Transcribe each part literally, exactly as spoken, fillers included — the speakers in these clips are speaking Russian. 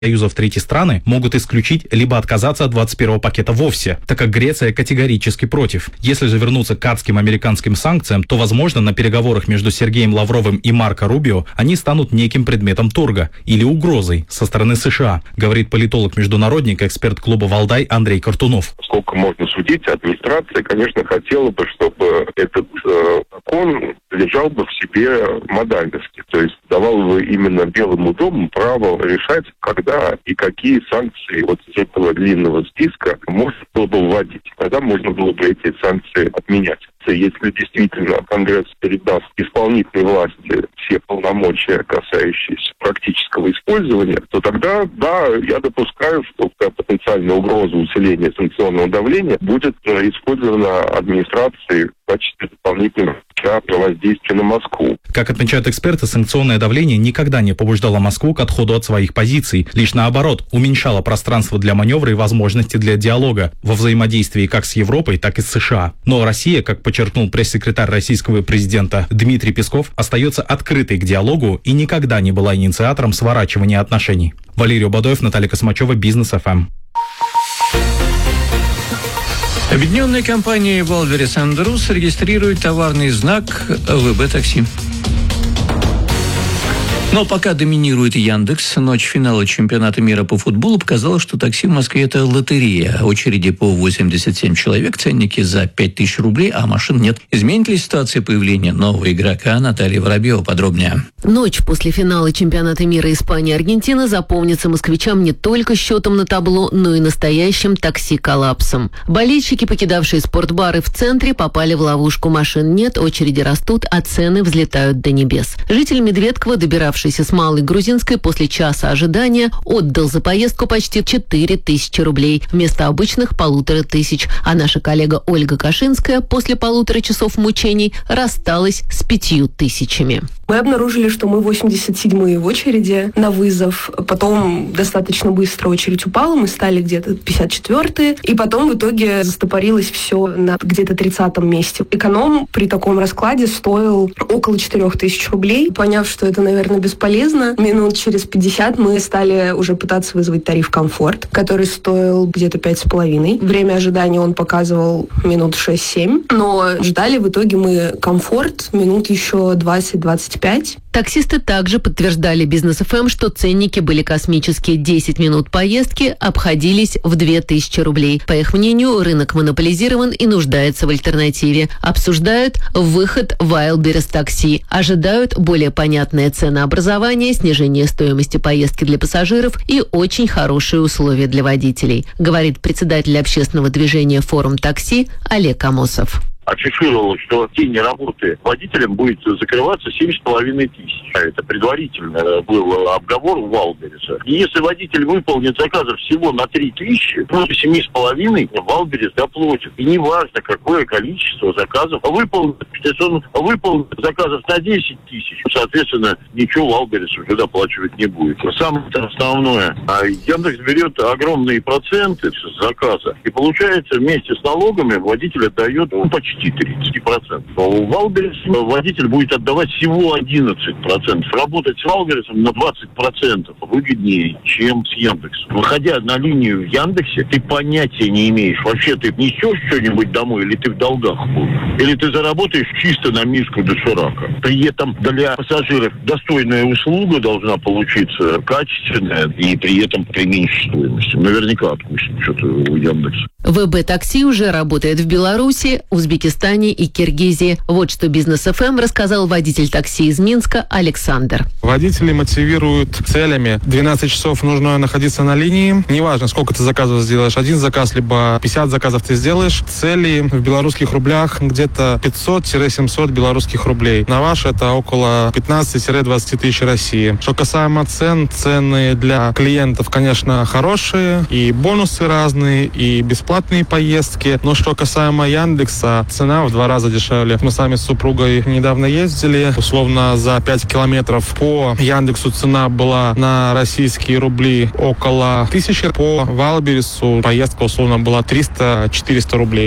Союза в третьи страны могут исключить либо отказаться от двадцать первого пакета вовсе, так как Греция категорически против. Если же вернуться к адским американским санкциям, то, возможно, на переговорах между Сергеем Лавровым и Марко Рубио они станут неким предметом торга или угрозой со стороны США, говорит политолог-международник, эксперт клуба «Валдай» Андрей Картунов. Сколько можно судить, администрация, конечно, хотела бы, чтобы этот э, закон лежал бы в себе модальности, то есть давал бы именно Белому дому право решать, когда и какие санкции вот из этого длинного списка можно было бы вводить. Тогда можно было бы эти санкции отменять. Если действительно Конгресс передаст исполнительной власти все полномочия, касающиеся практического использования, то тогда, да, я допускаю, что потенциальная угроза усиления санкционного давления будет использована администрацией в качестве дополнительного воздействия на Москву. Как отмечают эксперты, санкционное давление никогда не побуждало Москву к отходу от своих позиций. Лишь наоборот, уменьшало пространство для маневра и возможности для диалога во взаимодействии как с Европой, так и с США. Но Россия, как подчеркнул пресс-секретарь российского президента Дмитрий Песков, остается открытой к диалогу и никогда не была инициатором сворачивания отношений. Валерий Бадоев, Наталья Космачева, Бизнес эф эм. Объединенная компания Wildberries Andrews регистрирует товарный знак вэ бэ такси. Но пока доминирует Яндекс, ночь финала чемпионата мира по футболу показала, что такси в Москве – это лотерея. Очереди по восемьдесят семь человек, ценники за пять тысяч рублей, а машин нет. Изменит ли ситуация появления нового игрока? Наталья Воробьева подробнее. Ночь после финала чемпионата мира Испания-Аргентина запомнится москвичам не только счетом на табло, но и настоящим такси-коллапсом. Болельщики, покидавшие спортбары в центре, попали в ловушку. Машин нет, очереди растут, а цены взлетают до небес. Житель Медведкова, добиравшийся с Малой Грузинской, после часа ожидания отдал за поездку почти четыре тысячи рублей вместо обычных полутора тысяч. А наша коллега Ольга Кашинская после полутора часов мучений рассталась с пятью тысячами. Мы обнаружили, что мы восемьдесят седьмые в очереди на вызов. Потом достаточно быстро очередь упала, мы стали где-то пятьдесят четвёртые. И потом в итоге застопорилось все на где-то тридцатом месте. Эконом при таком раскладе стоил около четырех тысяч рублей. Поняв, что это, наверное, бесполезно, минут через пятьдесят мы стали уже пытаться вызвать тариф «Комфорт», который стоил где-то пять с половиной. Время ожидания он показывал минут шесть-семь. Но ждали в итоге мы «Комфорт» минут еще двадцать-двадцать пять. Таксисты также подтверждали Бизнес эф эм, что ценники были космические. десять минут поездки обходились в две тысячи рублей. По их мнению, рынок монополизирован и нуждается в альтернативе. Обсуждают выход Wildberries такси. Ожидают более понятное ценообразование, снижение стоимости поездки для пассажиров и очень хорошие условия для водителей, говорит председатель общественного движения «Форум такси» Олег Амосов. Афишировал, что в день работы водителям будет закрываться семь с половиной тысяч. Это предварительно был обговор у Wildberries. И если водитель выполнит заказов всего на три тысячи, то семь с половиной Wildberries доплатит. И не важно, какое количество заказов выполнит. Если он выполнит заказов на десять тысяч, соответственно, ничего Wildberries уже доплачивать не будет. Самое основное, Яндекс берет огромные проценты с заказа. И получается, вместе с налогами водитель отдает ну, почти тридцать процентов. А у Wildberries водитель будет отдавать всего одиннадцать процентов. Работать с Wildberries на двадцать процентов выгоднее, чем с Яндексом. Выходя на линию в Яндексе, ты понятия не имеешь. Вообще ты несешь что-нибудь домой, или ты в долгах будешь, или ты заработаешь чисто на миску доширака. При этом для пассажиров достойная услуга должна получиться, качественная, и при этом при меньшей стоимости. Наверняка отпустят что-то у Яндекса. вэ бэ такси уже работает в Беларуси, Узбекистане и Киргизии. Вот что Бизнес эф эм рассказал водитель такси из Минска Александр. Водители мотивируют целями. двенадцать часов нужно находиться на линии. Неважно, сколько ты заказов сделаешь. Один заказ, либо пятьдесят заказов ты сделаешь. Цели в белорусских рублях где-то пятьсот-семьсот белорусских рублей. На ваш это около пятнадцать-двадцать тысяч России. Что касаемо цен, цены для клиентов, конечно, хорошие. И бонусы разные, и бесплатные поездки. Но что касаемо Яндекса, цена в два раза дешевле. Мы сами с супругой недавно ездили. Условно за пять километров по Яндексу цена была на российские рубли около тысячи. По Wildberries поездка условно была триста-четыреста рублей.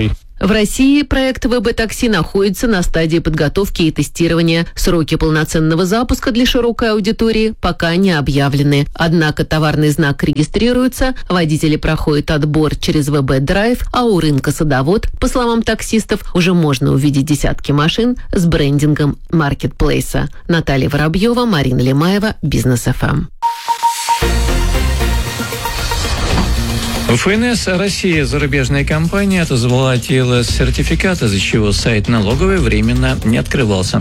В России проект ВБ-такси находится на стадии подготовки и тестирования. Сроки полноценного запуска для широкой аудитории пока не объявлены. Однако товарный знак регистрируется, водители проходят отбор через ВБ-драйв, а у рынка Садовод, по словам таксистов, уже можно увидеть десятки машин с брендингом маркетплейса. Наталья Воробьева, Марина Лемаева, Бизнес эф эм. эф эн эс «Россия» зарубежная компания отозвала ти эл эс-сертификат, из-за чего сайт налоговой временно не открывался.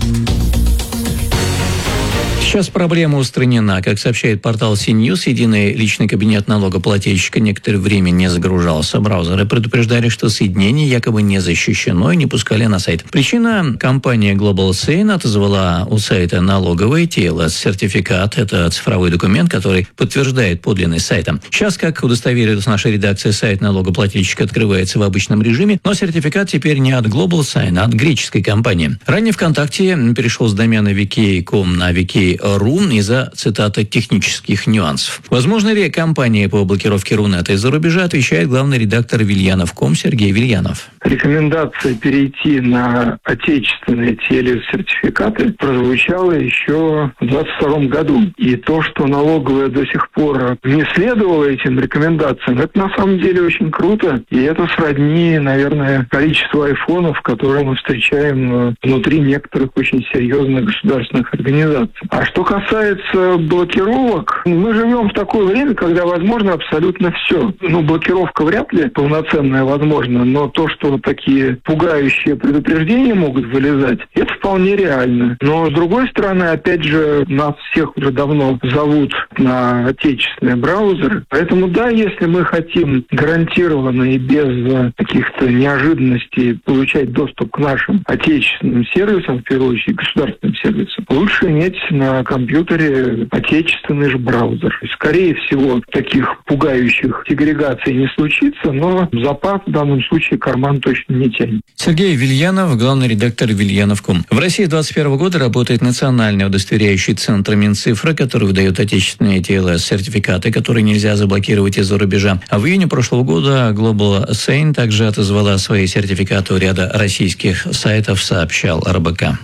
Сейчас проблема устранена. Как сообщает портал Си-Ньюс, единый личный кабинет налогоплательщика некоторое время не загружался. Браузеры предупреждали, что соединение якобы не защищено и не пускали на сайт. Причина – компания Global Sign отозвала у сайта налоговой ти эл эс-сертификат. Это цифровой документ, который подтверждает подлинность сайта. Сейчас, как удостоверилась наша редакция, сайт налогоплательщика открывается в обычном режиме, но сертификат теперь не от Global Sign, а от греческой компании. Ранее ВКонтакте перешел с домена ви кей точка ком на ви кей Рун из-за, цитата, технических нюансов. Возможно ли компания по блокировке Рунета из-за рубежа, отвечает главный редактор Вильянов точка ком Сергей Вильянов. Рекомендация перейти на отечественные ти эл эс-сертификаты прозвучала еще в двадцать втором году. И то, что налоговая до сих пор не следовала этим рекомендациям, это на самом деле очень круто. И это сродни, наверное, количеству айфонов, которые мы встречаем внутри некоторых очень серьезных государственных организаций. А что касается блокировок, мы живем в такое время, когда возможно абсолютно все. Ну, блокировка вряд ли полноценная возможна, но то, что такие пугающие предупреждения могут вылезать, это вполне реально. Но, с другой стороны, опять же, нас всех уже давно зовут на отечественные браузеры. Поэтому, да, если мы хотим гарантированно и без каких-то неожиданностей получать доступ к нашим отечественным сервисам, в первую очередь государственным сервисам, лучше иметь на компьютере отечественный же браузер. Скорее всего, таких пугающих сегрегаций не случится, но запас в данном случае карман точно не тянет. Сергей Вильянов, главный редактор Вильянов точка ком. В России с двадцать первого года работает национальный удостоверяющий центр Минцифры, который выдает отечественные ти эл эс-сертификаты, которые нельзя заблокировать из-за рубежа. А в июне прошлого года Global Sign также отозвала свои сертификаты у ряда российских сайтов, сообщал эр бэ ка.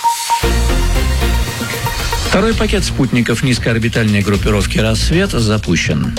Второй пакет спутников низкоорбитальной группировки «Рассвет» запущен.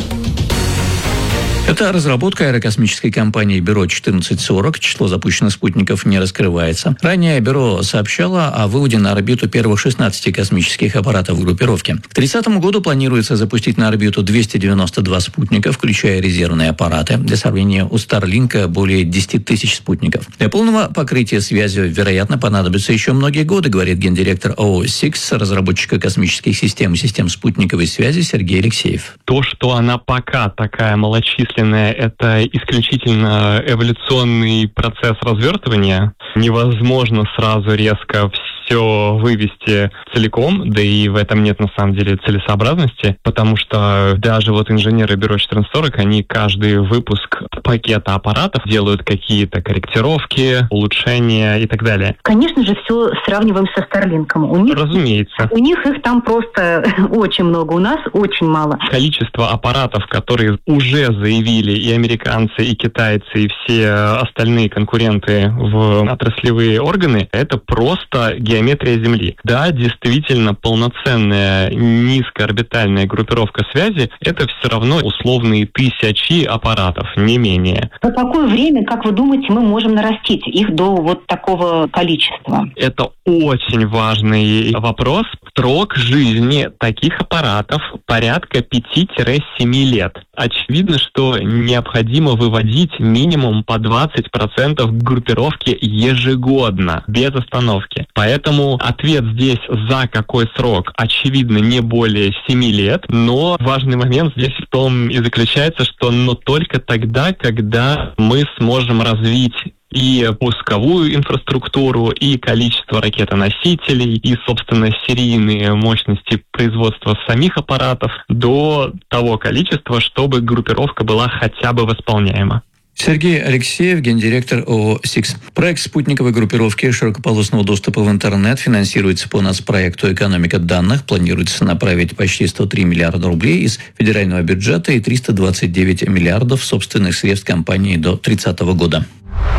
Это разработка аэрокосмической компании Бюро четырнадцать сорок. Число запущенных спутников не раскрывается. Ранее Бюро сообщало о выводе на орбиту первых шестнадцати космических аппаратов группировки. К тридцатому году планируется запустить на орбиту двести девяносто два спутника, включая резервные аппараты. Для сравнения, у Старлинка более десять тысяч спутников. Для полного покрытия связи, вероятно, понадобится еще многие годы, говорит гендиректор ООО «Сикс», разработчика космических систем и систем спутниковой связи Сергей Алексеев. То, что она пока такая малочисленная, это исключительно эволюционный процесс развертывания. Невозможно сразу резко все вывести целиком, да и в этом нет на самом деле целесообразности, потому что даже вот инженеры Бюро четырнадцать сорок, они каждый выпуск пакета аппаратов делают какие-то корректировки, улучшения и так далее. Конечно же, все сравниваем со Старлинком. У них, Разумеется. У них их там просто очень много, у нас очень мало. Количество аппаратов, которые уже заявили и американцы, и китайцы, и все остальные конкуренты в отраслевые органы, это просто геометрия Земли. Да, действительно, полноценная низкоорбитальная группировка связи — это все равно условные тысячи аппаратов, не менее. За какое время, как вы думаете, мы можем нарастить их до вот такого количества? Это очень важный вопрос. Срок жизни таких аппаратов порядка пяти-семи лет. Очевидно, что необходимо выводить минимум по двадцать процентов группировки ежегодно, без остановки. Поэтому ответ здесь за какой срок, очевидно, не более семи лет, но важный момент здесь в том и заключается, что но только тогда, когда мы сможем развить и пусковую инфраструктуру, и количество ракетоносителей, и, собственно, серийные мощности производства самих аппаратов до того количества, чтобы группировка была хотя бы восполняема. Сергей Алексеев, гендиректор ООО «Сикс». Проект спутниковой группировки широкополосного доступа в интернет финансируется по нацпроекту «Экономика данных». Планируется направить почти сто три миллиарда рублей из федерального бюджета и триста двадцать девять миллиардов собственных средств компании до тридцатого года.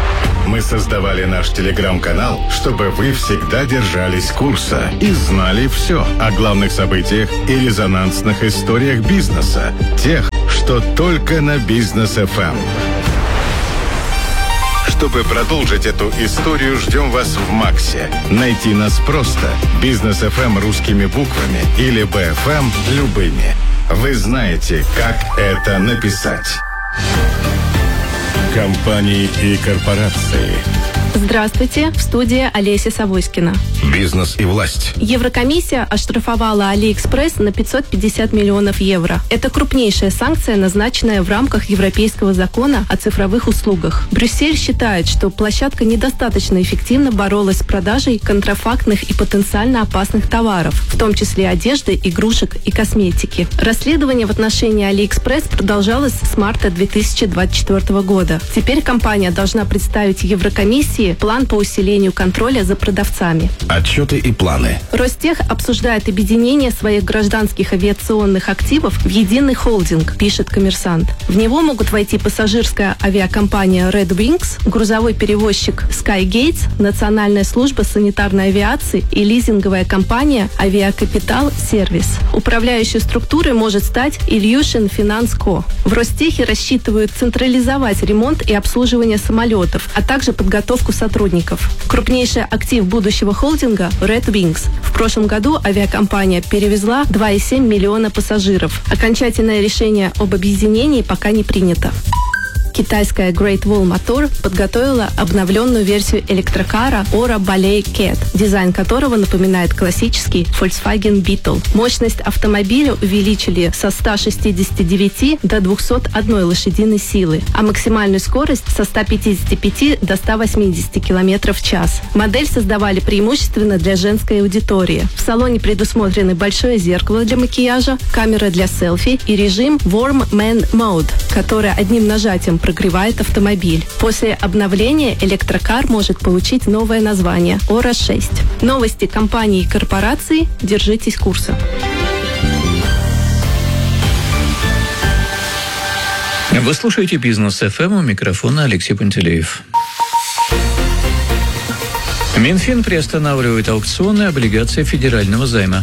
Мы создавали наш телеграм-канал, чтобы вы всегда держались курса и знали все о главных событиях и резонансных историях бизнеса. Тех, что только на Бизнес эф эм. Чтобы продолжить эту историю, ждем вас в Максе. Найти нас просто. Бизнес эф эм русскими буквами или би эф эм любыми. Вы знаете, как это написать. Компании и корпорации. Здравствуйте, в студии Олеся Савоськина. Бизнес и власть. Еврокомиссия оштрафовала Алиэкспресс на пятьсот пятьдесят миллионов евро. Это крупнейшая санкция, назначенная в рамках Европейского закона о цифровых услугах. Брюссель считает, что площадка недостаточно эффективно боролась с продажей контрафактных и потенциально опасных товаров, в том числе одежды, игрушек и косметики. Расследование в отношении Алиэкспресс продолжалось с марта две тысячи двадцать четвёртого года. Теперь компания должна представить Еврокомиссии план по усилению контроля за продавцами. Отчеты и планы. Ростех обсуждает объединение своих гражданских авиационных активов в единый холдинг, пишет «Коммерсант». В него могут войти пассажирская авиакомпания Red Wings, грузовой перевозчик Skygates, Национальная служба санитарной авиации и лизинговая компания Авиакапитал Сервис. Управляющей структурой может стать Ilyushin Finance Co. В Ростехе рассчитывают централизовать ремонт и обслуживание самолетов, а также подготовку сотрудников. Крупнейший актив будущего холдинга – Red Wings. В прошлом году авиакомпания перевезла два и семь миллиона пассажиров. Окончательное решение об объединении пока не принято. Китайская Great Wall Motor подготовила обновленную версию электрокара Ora Ballet Cat, дизайн которого напоминает классический Volkswagen Beetle. Мощность автомобиля увеличили со ста шестидесяти девяти до двухсот одной лошадиной силы, а максимальную скорость со ста пятидесяти пяти до ста восьмидесяти километров в час. Модель создавали преимущественно для женской аудитории. В салоне предусмотрены большое зеркало для макияжа, камера для селфи и режим Warm Man Mode, который одним нажатием прогревает автомобиль. После обновления электрокар может получить новое название – Ора шесть. Новости компаний и корпораций. Держитесь курса. Вы слушаете Бизнес эф эм, у микрофона Алексей Пантелеев. Минфин приостанавливает аукционы облигаций федерального займа.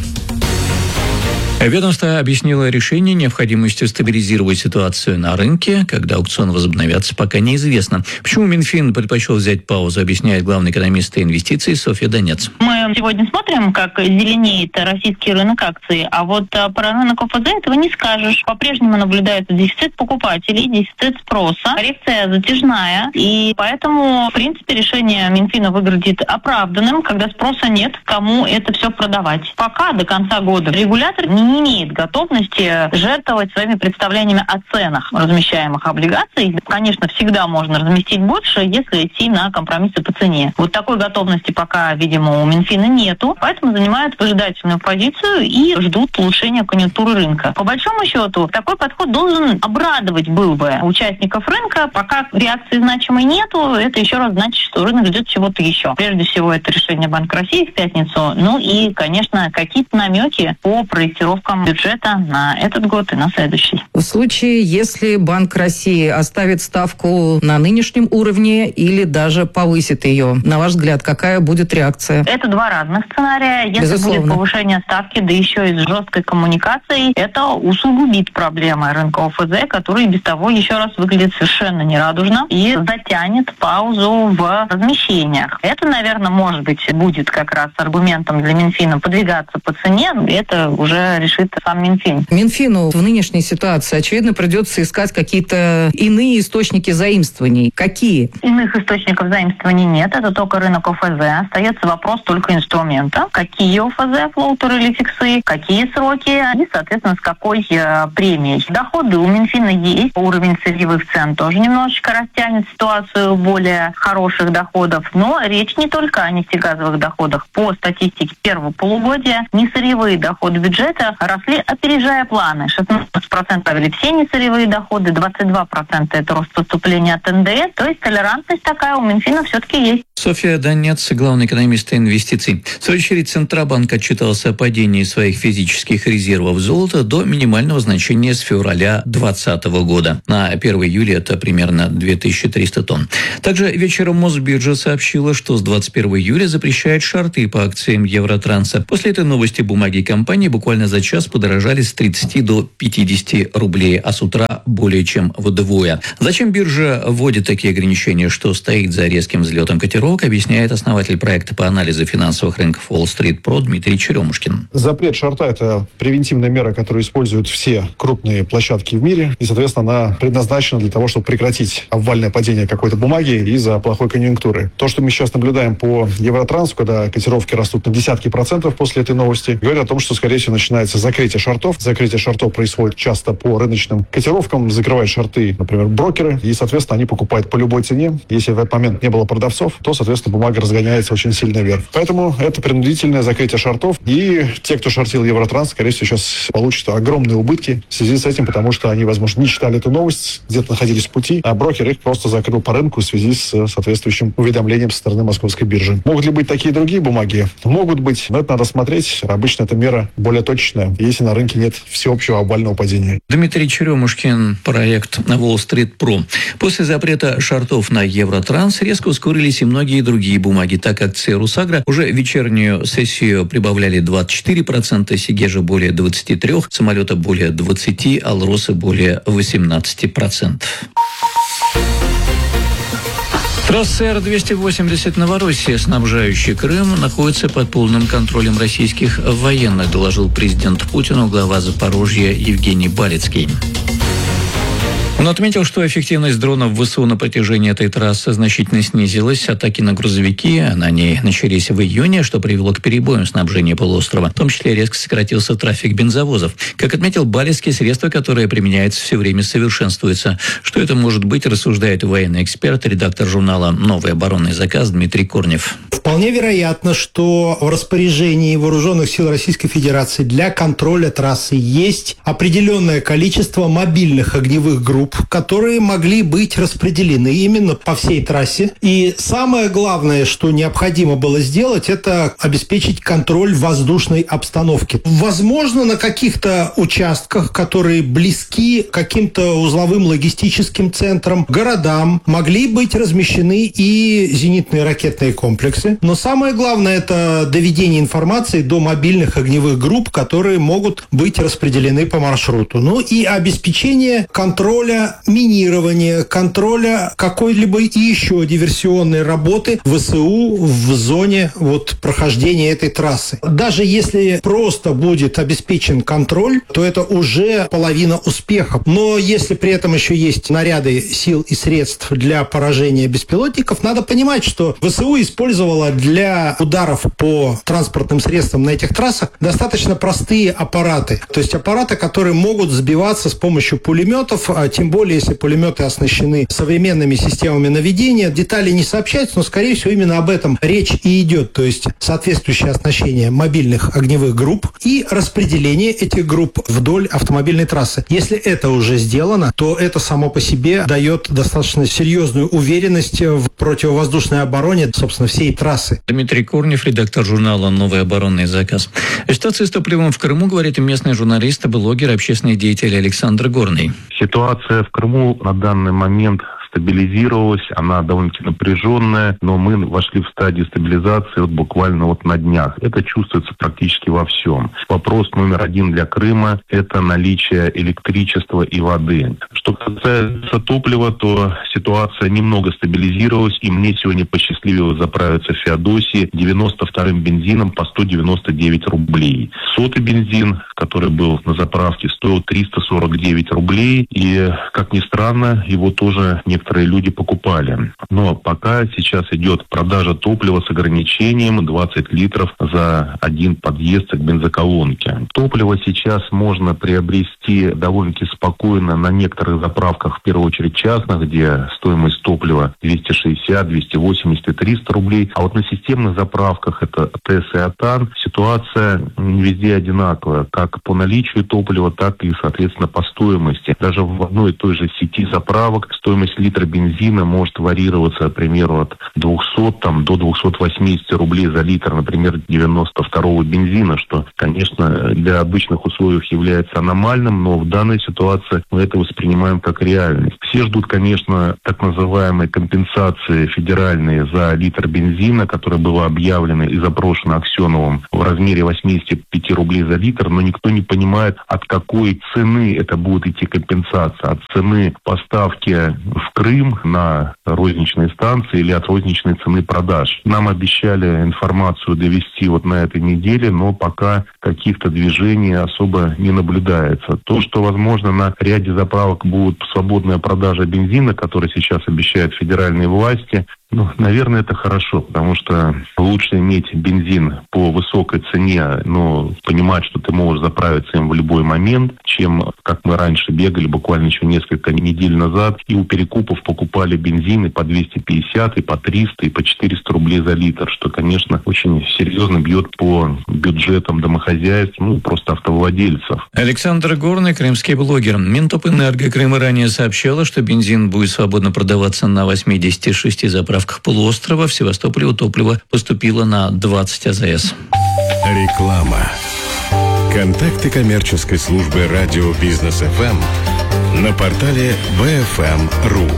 Ведомство объяснило решение необходимостью стабилизировать ситуацию на рынке. Когда аукционы возобновятся, пока неизвестно. Почему Минфин предпочел взять паузу, объясняет главный экономист инвестиций Софья Донец. Мы сегодня смотрим, как зеленеет российский рынок акций, а вот про рынок ОФЗ этого не скажешь. По-прежнему наблюдается дефицит покупателей, дефицит спроса, коррекция затяжная, и поэтому, в принципе, решение Минфина выглядит оправданным, когда спроса нет, кому это все продавать. Пока до конца года регулятор не не имеет готовности жертвовать своими представлениями о ценах размещаемых облигаций. Конечно, всегда можно разместить больше, если идти на компромиссы по цене. Вот такой готовности пока, видимо, у Минфина нету, поэтому занимают выжидательную позицию и ждут улучшения конъюнктуры рынка. По большому счету, такой подход должен обрадовать был бы участников рынка. Пока реакции значимой нету, это еще раз значит, что рынок ждет чего-то еще. Прежде всего, это решение Банка России в пятницу, ну и, конечно, какие-то намеки по проектировке бюджета на этот год и на следующий. В случае, если Банк России оставит ставку на нынешнем уровне или даже повысит ее, на ваш взгляд, какая будет реакция? Это два разных сценария. Если Безусловно. будет повышение ставки, да еще и с жесткой коммуникацией, это усугубит проблемы рынка ОФЗ, который без того еще раз выглядит совершенно нерадужно и затянет паузу в размещениях. Это, наверное, может быть, будет как раз аргументом для Минфина подвигаться по цене. Это уже решит сам Минфин. Минфину в нынешней ситуации, очевидно, придется искать какие-то иные источники заимствований. Какие? Иных источников заимствований нет. Это только рынок ОФЗ. Остается вопрос только инструмента. Какие ОФЗ, флоутеры или фиксы, какие сроки и, соответственно, с какой э, премией. Доходы у Минфина есть. Уровень сырьевых цен тоже немножечко растянет ситуацию более хороших доходов. Но речь не только о нефтегазовых доходах. По статистике первого полугодия несырьевые доходы бюджета росли, опережая планы. шестнадцать процентов ставили все несырьевые доходы, двадцать два процента это рост поступления от эн дэ эс. То есть толерантность такая у Минфина все-таки есть. Софья Донец, главный экономист инвестиций. В свою очередь, Центробанк отчитался о падении своих физических резервов золота до минимального значения с февраля двадцатого года. На первое июля это примерно две тысячи триста тонн. Также вечером Мосбиржа сообщила, что с двадцать первого июля запрещает шорты по акциям Евротранса. После этой новости бумаги компании буквально за час подорожали с тридцати до пятидесяти рублей, а с утра более чем вдвое. Зачем биржа вводит такие ограничения, что стоит за резким взлетом котировок, объясняет основатель проекта по анализу финансовых рынков Wall Street Pro Дмитрий Черемушкин. Запрет шорта – это превентивная мера, которую используют все крупные площадки в мире. И, соответственно, она предназначена для того, чтобы прекратить обвальное падение какой-то бумаги из-за плохой конъюнктуры. То, что мы сейчас наблюдаем по Евротрансу, когда котировки растут на десятки процентов после этой новости, говорит о том, что, скорее всего, начинается закрытие шортов. Закрытие шортов происходит часто по рыночным котировкам. Закрывают шорты, например, брокеры. И, соответственно, они покупают по любой цене. Если в этот момент не было продавцов, то, соответственно, бумага разгоняется очень сильно вверх. Поэтому это принудительное закрытие шортов. И те, кто шортил Евротранс, скорее всего, сейчас получат огромные убытки в связи с этим, потому что они, возможно, не читали эту новость, где-то находились в пути, а брокер их просто закрыл по рынку в связи с соответствующим уведомлением со стороны Московской биржи. Могут ли быть такие другие бумаги? Могут быть, но это надо смотреть. Обычно эта мера более точная, если на рынке нет всеобщего обвального падения. Дмитрий Черемушкин, проект Wall Street Pro. После запрета шортов на Евротранс резко ускорились и многие другие бумаги. Так, акции Русагра уже вечернюю сессию прибавляли двадцать четыре процента, Сигежа более двадцать три процента, самолета более двадцать процентов, Алросы более восемнадцать процентов. Трасса Эр двести восемьдесят Новороссия, снабжающая Крым, находится под полным контролем российских военных, доложил президент Путину глава Запорожья Евгений Балицкий. Он отметил, что эффективность дронов ВСУ на протяжении этой трассы значительно снизилась. Атаки на грузовики на ней начались в июне, что привело к перебоям снабжения полуострова. В том числе резко сократился трафик бензовозов. Как отметил Балицкий, средства, которые применяются, все время совершенствуются. Что это может быть, рассуждает военный эксперт, редактор журнала «Новый оборонный заказ» Дмитрий Корнев. Вполне вероятно, что в распоряжении Вооруженных сил Российской Федерации для контроля трассы есть определенное количество мобильных огневых групп, которые могли быть распределены именно по всей трассе. И самое главное, что необходимо было сделать, это обеспечить контроль воздушной обстановки. Возможно, на каких-то участках, которые близки к каким-то узловым логистическим центрам, городам, могли быть размещены и зенитные ракетные комплексы. Но самое главное, это доведение информации до мобильных огневых групп, которые могут быть распределены по маршруту. Ну и обеспечение контроля минирования, контроля какой-либо еще диверсионной работы ВСУ в зоне вот прохождения этой трассы. Даже если просто будет обеспечен контроль, то это уже половина успеха. Но если при этом еще есть наряды сил и средств для поражения беспилотников, надо понимать, что ВСУ использовала для ударов по транспортным средствам на этих трассах достаточно простые аппараты. То есть аппараты, которые могут сбиваться с помощью пулеметов, а тем более, если пулеметы оснащены современными системами наведения. Детали не сообщаются, но, скорее всего, именно об этом речь и идет. То есть соответствующее оснащение мобильных огневых групп и распределение этих групп вдоль автомобильной трассы. Если это уже сделано, то это само по себе дает достаточно серьезную уверенность в противовоздушной обороне, собственно, всей трассы. Дмитрий Корнев, редактор журнала «Новый оборонный заказ». О ситуации с топливом в Крыму говорит и местный журналист, блогер, общественный деятель Александр Горный. Ситуация в Крыму на данный момент стабилизировалась, она довольно-таки напряженная, но мы вошли в стадию стабилизации вот буквально вот на днях. Это чувствуется практически во всем. Вопрос номер один для Крыма – это наличие электричества и воды. Что касается топлива, то ситуация немного стабилизировалась, и мне сегодня посчастливилось заправиться в Феодосии девяносто вторым бензином по сто девяносто девять рублей. Сотый бензин, который был на заправке, стоил триста сорок девять рублей, и, как ни странно, его тоже не некоторые люди покупали. Но пока сейчас идет продажа топлива с ограничением двадцать литров за один подъезд к бензоколонке. Топливо сейчас можно приобрести довольно-таки спокойно на некоторых заправках заправках, в первую очередь частных, где стоимость топлива двести шестьдесят, двести восемьдесят и триста рублей. А вот на системных заправках, это ТЭС и АТАН, ситуация не везде одинаковая, как по наличию топлива, так и, соответственно, по стоимости. Даже в одной и той же сети заправок стоимость литра бензина может варьироваться, к примеру, от двухсот там, до двухсот восьмидесяти рублей за литр, например, девяносто второго бензина, что, конечно, для обычных условий является аномальным, но в данной ситуации мы это воспринимаем как реальность. Все ждут, конечно, так называемой компенсации федеральные за литр бензина, которая была объявлена и запрошена Аксеновым в размере восьмидесяти пяти рублей за литр, но никто не понимает, от какой цены это будет идти компенсация. От цены поставки в Крым на розничные станции или от розничной цены продаж. Нам обещали информацию довести вот на этой неделе, но пока каких-то движений особо не наблюдается. То, что, возможно, на ряде заправок будет свободная продажа бензина, который сейчас обещают федеральные власти, ну, наверное, это хорошо, потому что лучше иметь бензин по высокой цене, но понимать, что ты можешь заправиться им в любой момент, чем, как мы раньше бегали, буквально еще несколько недель назад, и у перекупов покупали бензин и по двести пятьдесят, и по триста, и по четыреста рублей за литр, что, конечно, очень серьезно бьет по бюджетам домохозяйств, ну, просто автовладельцев. Александр Горный, крымский блогер. Минтопэнерго Крыма ранее сообщала, что бензин будет свободно продаваться на восьмидесяти шести заправках полуострова. В Севастополе у топлива поступило на двадцать АЗС. Реклама. Контакты коммерческой службы радио Бизнес эф эм на портале би эф эм точка ру.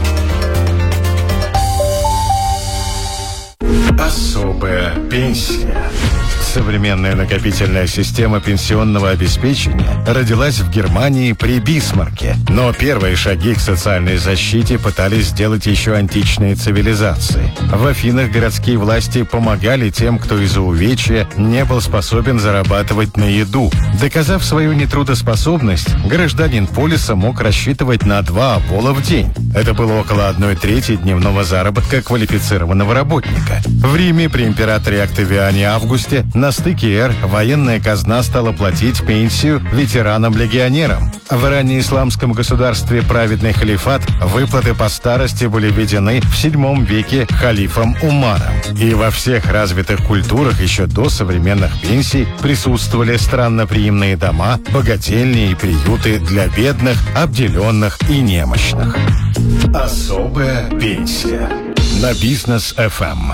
Особая пенсия. Современная накопительная система пенсионного обеспечения родилась в Германии при Бисмарке. Но первые шаги к социальной защите пытались сделать еще античные цивилизации. В Афинах городские власти помогали тем, кто из-за увечья не был способен зарабатывать на еду. Доказав свою нетрудоспособность, гражданин полиса мог рассчитывать на два обола в день. Это было около одной трети дневного заработка квалифицированного работника. В Риме при императоре Октавиане Августе на стыке эр военная казна стала платить пенсию ветеранам-легионерам. В раннеисламском государстве праведный халифат выплаты по старости были введены в седьмом веке халифом Умаром. И во всех развитых культурах еще до современных пенсий присутствовали странноприимные дома, богательни и приюты для бедных, обделенных и немощных. Особая пенсия. На Бизнес эф эм.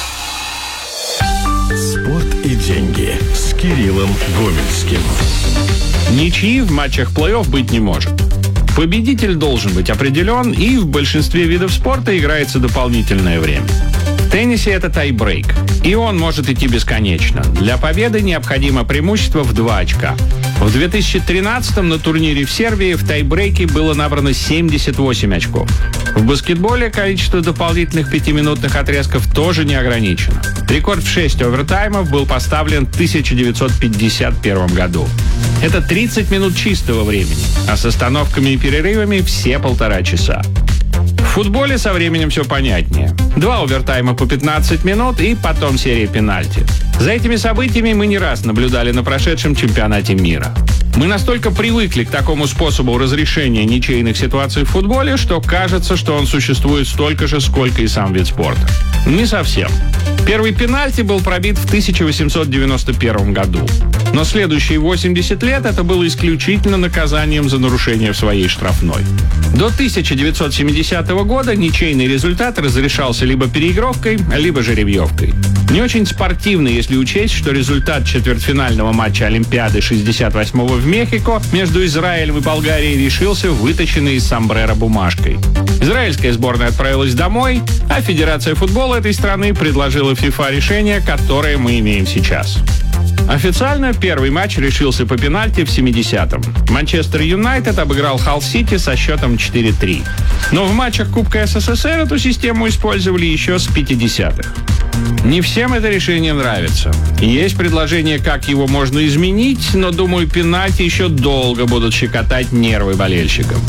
Спорт и деньги с Кириллом Гомельским. Ничьи в матчах плей-офф быть не может. Победитель должен быть определен, и в большинстве видов спорта играется дополнительное время. В теннисе это тайбрейк, и он может идти бесконечно. Для победы необходимо преимущество в два очка. В две тысячи тринадцатом на турнире в Сербии в тайбрейке было набрано семьдесят восемь очков. В баскетболе количество дополнительных пятиминутных отрезков тоже не ограничено. Рекорд в шесть овертаймов был поставлен в тысяча девятьсот пятьдесят первом году. Это тридцать минут чистого времени, а с остановками и перерывами все полтора часа. В футболе со временем все понятнее. Два овертайма по пятнадцать минут и потом серия пенальти. За этими событиями мы не раз наблюдали на прошедшем чемпионате мира. Мы настолько привыкли к такому способу разрешения ничейных ситуаций в футболе, что кажется, что он существует столько же, сколько и сам вид спорта. Не совсем. Первый пенальти был пробит в тысяча восемьсот девяносто первом году. Но следующие восемьдесят лет это было исключительно наказанием за нарушение в своей штрафной. До тысяча девятьсот семидесятого года ничейный результат разрешался либо переигровкой, либо жеребьевкой. Не очень спортивно, если учесть, что результат четвертьфинального матча Олимпиады шестьдесят восьмого в Мехико между Израилем и Болгарией решился вытащенной из сомбреро бумажкой. Израильская сборная отправилась домой, а Федерация футбола этой страны предложила ФИФА решение, которое мы имеем сейчас. Официально первый матч решился по пенальти в семидесятом. Манчестер Юнайтед обыграл Халл-Сити со счетом четыре три. Но в матчах Кубка СССР эту систему использовали еще с пятидесятых. Не всем это решение нравится. Есть предложение, как его можно изменить, но, думаю, пенальти еще долго будут щекотать нервы болельщикам.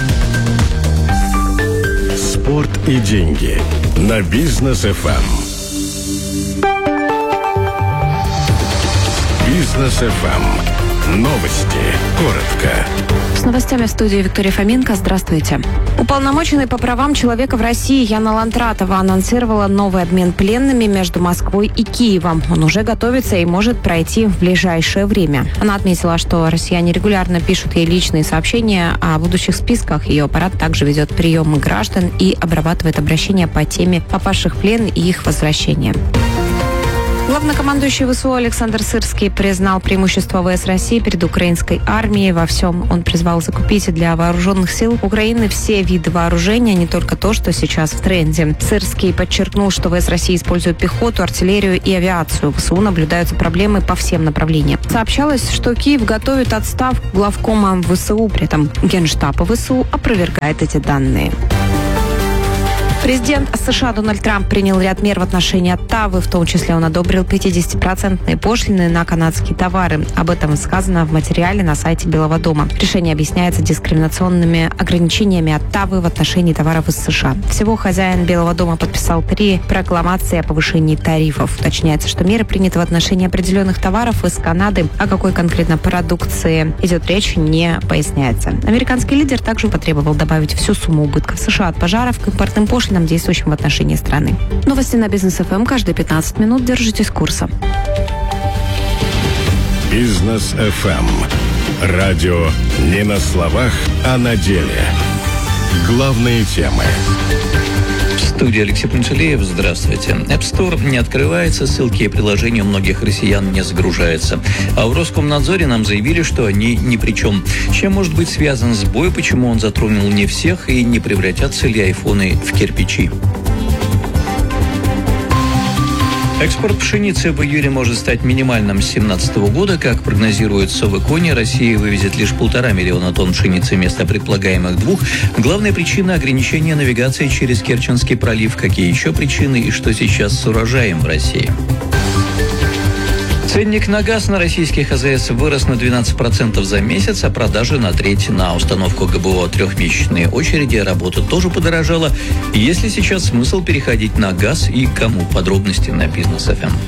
Спорт и деньги на Бизнес эф эм. Бизнес эф эм. Новости. Коротко. С новостями в студии Виктория Фоменко. Здравствуйте. Уполномоченный по правам человека в России Яна Лантратова анонсировала новый обмен пленными между Москвой и Киевом. Он уже готовится и может пройти в ближайшее время. Она отметила, что россияне регулярно пишут ей личные сообщения о будущих списках. Ее аппарат также ведет приемы граждан и обрабатывает обращения по теме попавших в плен и их возвращения. Главнокомандующий ВСУ Александр Сырский признал преимущество ВС России перед украинской армией во всем. Он призвал закупить для вооруженных сил Украины все виды вооружения, не только то, что сейчас в тренде. Сырский подчеркнул, что ВС России используют пехоту, артиллерию и авиацию. В ВСУ наблюдаются проблемы по всем направлениям. Сообщалось, что Киев готовит отставку главкома ВСУ, при этом Генштаб ВСУ опровергает эти данные. Президент США Дональд Трамп принял ряд мер в отношении Оттавы, в том числе он одобрил пятидесятипроцентные пошлины на канадские товары. Об этом сказано в материале на сайте Белого дома. Решение объясняется дискриминационными ограничениями Оттавы в отношении товаров из США. Всего хозяин Белого дома подписал три прокламации о повышении тарифов. Уточняется, что меры приняты в отношении определенных товаров из Канады. О какой конкретно продукции идет речь, не поясняется. Американский лидер также потребовал добавить всю сумму убытков США от пожаров к импортным пошлинам, действующим в отношении страны. Новости на Бизнес эф эм каждые пятнадцать минут. Держитесь курса. Бизнес эф эм. Радио не на словах, а на деле. Главные темы. В студии Алексей Пунцелеев. Здравствуйте. App Store не открывается, ссылки и приложения у многих россиян не загружаются. А в Роскомнадзоре нам заявили, что они ни при чем. Чем может быть связан сбой, почему он затронул не всех и не превратятся ли айфоны в кирпичи? Экспорт пшеницы в июле может стать минимальным с две тысячи семнадцатого года. Как прогнозирует Совэкони, Россия вывезет лишь полтора миллиона тонн пшеницы вместо предполагаемых двух. Главная причина – ограничения навигации через Керченский пролив. Какие еще причины и что сейчас с урожаем в России? Ценник на газ на российских а зэ эс вырос на двенадцать процентов за месяц, а продажи на треть. На установку гэ бэ о трехмесячные очереди работа тоже подорожала. Есть ли сейчас смысл переходить на газ и кому? Подробности на Бизнес эф эм.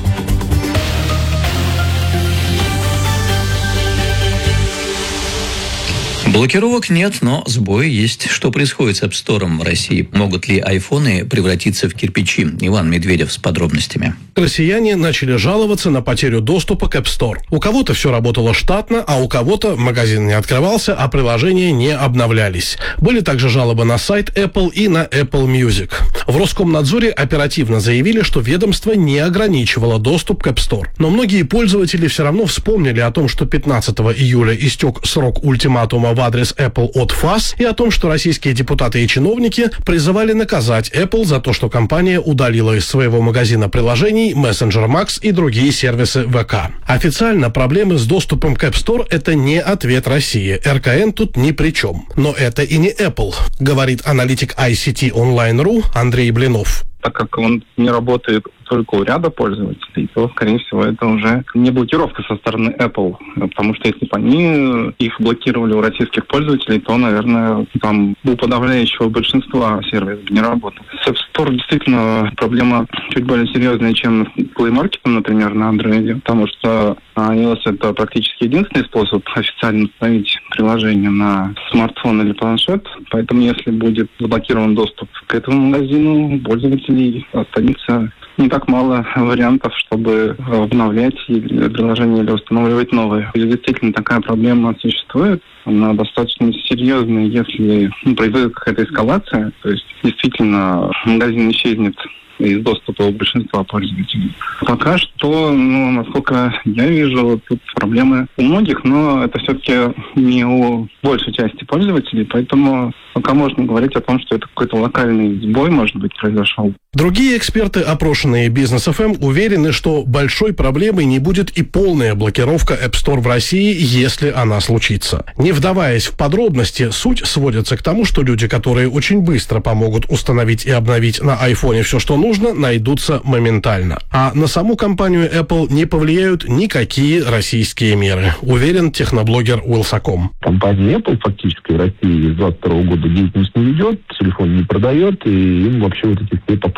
Блокировок нет, но сбои есть. Что происходит с App Store в России? Могут ли айфоны превратиться в кирпичи? Иван Медведев с подробностями. Россияне начали жаловаться на потерю доступа к App Store. У кого-то все работало штатно, а у кого-то магазин не открывался, а приложения не обновлялись. Были также жалобы на сайт Apple и на Apple Music. В Роскомнадзоре оперативно заявили, что ведомство не ограничивало доступ к App Store. Но многие пользователи все равно вспомнили о том, что пятнадцатого июля истек срок ультиматума в адрес Apple от ФАС и о том, что российские депутаты и чиновники призывали наказать Apple за то, что компания удалила из своего магазина приложений Messenger Max и другие сервисы вэ ка. Официально проблемы с доступом к App Store – это не ответ России. эр ка эн тут ни при чем. Но это и не Apple, говорит аналитик ай си ти онлайн точка ру Андрей Блинов. Так как он не работает только у ряда пользователей, то, скорее всего, это уже не блокировка со стороны Apple. Потому что если бы они их блокировали у российских пользователей, то, наверное, там у подавляющего большинства сервис не работал. С App Store действительно проблема чуть более серьезная, чем с Play Market, например, на Android. Потому что iOS — это практически единственный способ официально установить приложение на смартфон или планшет. Поэтому, если будет заблокирован доступ к этому магазину, пользователей останется не так мало вариантов, чтобы обновлять приложение или устанавливать новые. И действительно, такая проблема существует. Она достаточно серьезная, если ну, произойдет какая-то эскалация. То есть, действительно, магазин исчезнет из доступа у большинства пользователей. Пока что, ну, насколько я вижу, тут проблемы у многих, но это все-таки не у большей части пользователей, поэтому пока можно говорить о том, что это какой-то локальный сбой, может быть, произошел. Другие эксперты, опрошенные Бизнес эф эм, уверены, что большой проблемой не будет и полная блокировка App Store в России, если она случится. Не вдаваясь в подробности, суть сводится к тому, что люди, которые очень быстро помогут установить и обновить на айфоне все, что нужно, найдутся моментально. А на саму компанию Apple не повлияют никакие российские меры, уверен техноблогер Уилсаком. Компания Apple фактически в России с двадцать второго года деятельность не ведет, телефон не продает, и им вообще вот эти все попытки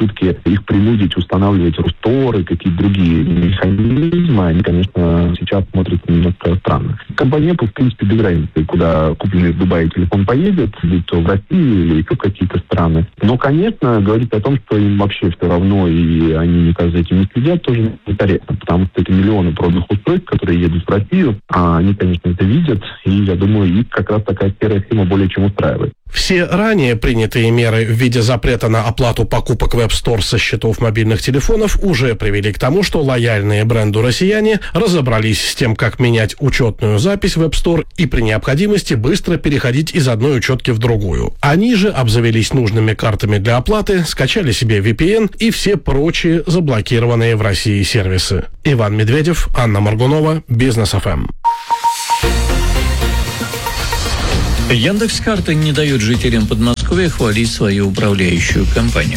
попытки их принудить устанавливать Рустор и какие-то другие механизмы, они, конечно, сейчас смотрятся немножко странно. Компания Apple, в принципе, без разницы, куда купленный в Дубае телефон поедет, будь то в России или еще какие-то страны. Но, конечно, говорить о том, что им вообще все равно, и они никак за этим не следят, тоже некорректно, потому что это миллионы проданных устройств, которые едут в Россию, а они, конечно, это видят, и, я думаю, их как раз такая серая схема более чем устраивает. Все ранее принятые меры в виде запрета на оплату покупок в App Store со счетов мобильных телефонов уже привели к тому, что лояльные бренду россияне разобрались с тем, как менять учетную запись в App Store и при необходимости быстро переходить из одной учетки в другую. Они же обзавелись нужными картами для оплаты, скачали себе ви пи эн и все прочие заблокированные в России сервисы. Иван Медведев, Анна Моргунова, Бизнес эф эм. Яндекс.Карты не дает жителям Подмосковья хвалить свою управляющую компанию.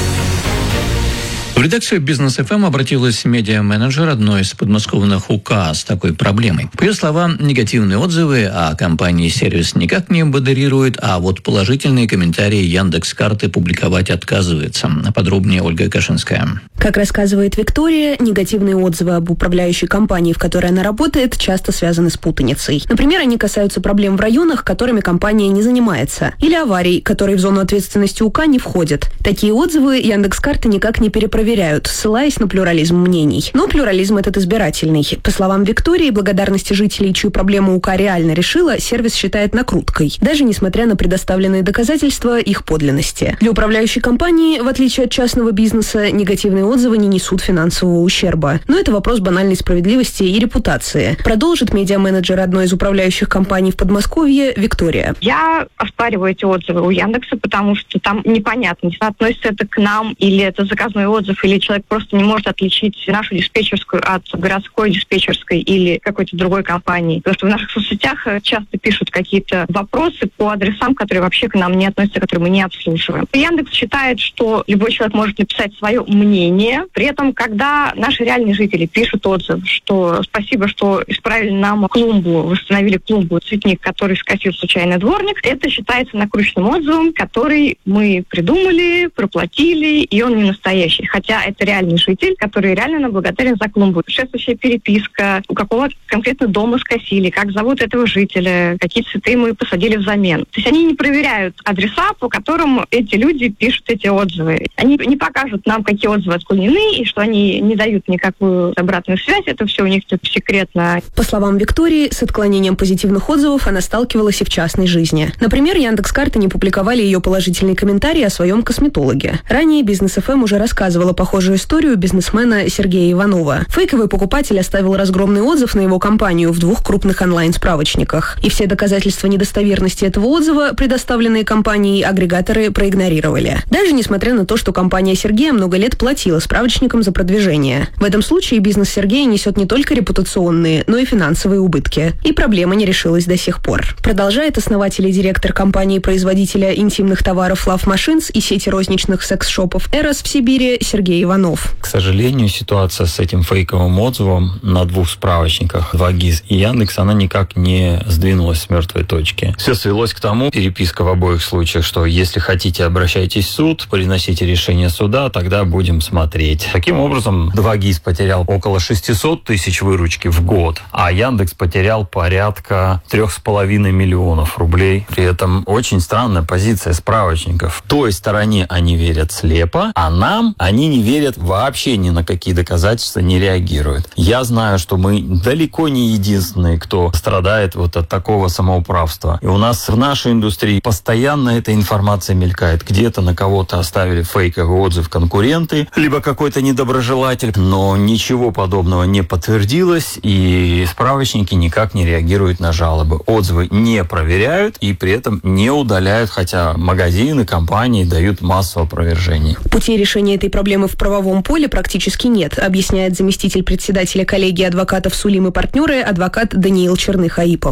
В редакцию Бизнес эф эм обратилась медиа-менеджер одной из подмосковных УК с такой проблемой. По ее словам, негативные отзывы о компании сервис никак не модерирует, а вот положительные комментарии Яндекс.Карты публиковать отказывается. Подробнее Ольга Кашинская. Как рассказывает Виктория, негативные отзывы об управляющей компании, в которой она работает, часто связаны с путаницей. Например, они касаются проблем в районах, которыми компания не занимается, или аварий, которые в зону ответственности УК не входят. Такие отзывы Яндекс.Карты никак не перепроверяют, ссылаясь на плюрализм мнений. Но плюрализм этот избирательный. По словам Виктории, благодарности жителей, чью проблему УК реально решила, сервис считает накруткой, даже несмотря на предоставленные доказательства их подлинности. Для управляющей компании, в отличие от частного бизнеса, негативные отзывы не несут финансового ущерба. Но это вопрос банальной справедливости и репутации. Продолжит медиа-менеджер одной из управляющих компаний в Подмосковье Виктория. Я оспариваю эти отзывы у Яндекса, потому что там непонятно, относится это к нам, или это заказной отзыв, или человек просто не может отличить нашу диспетчерскую от городской диспетчерской или какой-то другой компании. Потому что в наших соцсетях часто пишут какие-то вопросы по адресам, которые вообще к нам не относятся, которые мы не обслуживаем. Яндекс считает, что любой человек может написать свое мнение. При этом, когда наши реальные жители пишут отзыв, что спасибо, что исправили нам клумбу, восстановили клумбу, цветник, который скосил случайно дворник, это считается накрученным отзывом, который мы придумали, проплатили, и он не настоящий. Хотя это реальный житель, который реально нам благодарен за клумбу. Предшествующая переписка, у какого конкретно дома скосили, как зовут этого жителя, какие цветы мы посадили взамен. То есть они не проверяют адреса, по которым эти люди пишут эти отзывы. Они не покажут нам, какие отзывы отклонены, и что они не дают никакую обратную связь. Это все у них тут секретно. По словам Виктории, с отклонением позитивных отзывов она сталкивалась и в частной жизни. Например, Яндекс.Карты не публиковали ее положительные комментарии о своем косметологе. Ранее Бизнес эф эм уже рассказывала похожую историю бизнесмена Сергея Иванова. Фейковый покупатель оставил разгромный отзыв на его компанию в двух крупных онлайн-справочниках. И все доказательства недостоверности этого отзыва, предоставленные компанией, агрегаторы проигнорировали. Даже несмотря на то, что компания Сергея много лет платила справочникам за продвижение. В этом случае бизнес Сергея несет не только репутационные, но и финансовые убытки. И проблема не решилась до сих пор. Продолжает основатель и директор компании-производителя интимных товаров Love Machines и сети розничных секс-шопов Эрос в Сибири Сергей Иванов. К сожалению, ситуация с этим фейковым отзывом на двух справочниках, два ГИС и Яндекс, она никак не сдвинулась с мертвой точки. Все свелось к тому, переписка в обоих случаях, что если хотите, обращайтесь в суд, приносите решение суда, тогда будем смотреть. Таким образом, два ГИС потерял около шестьсот тысяч выручки в год, а Яндекс потерял порядка трех с половиной миллионов рублей. При этом очень странная позиция справочников. Той стороне они верят слепо, а нам они не верят вообще ни на какие доказательства, не реагируют. Я знаю, что мы далеко не единственные, кто страдает вот от такого самоуправства. И у нас в нашей индустрии постоянно эта информация мелькает. Где-то на кого-то оставили фейковый отзыв конкуренты, либо какой-то недоброжелатель, но ничего подобного не подтвердилось, и справочники никак не реагируют на жалобы. Отзывы не проверяют и при этом не удаляют, хотя магазины, компании дают массу опровержений. Путей решения этой проблемы в правовом поле практически нет, объясняет заместитель председателя коллегии адвокатов «Сулим и партнеры» адвокат Даниил Черных-Аипов.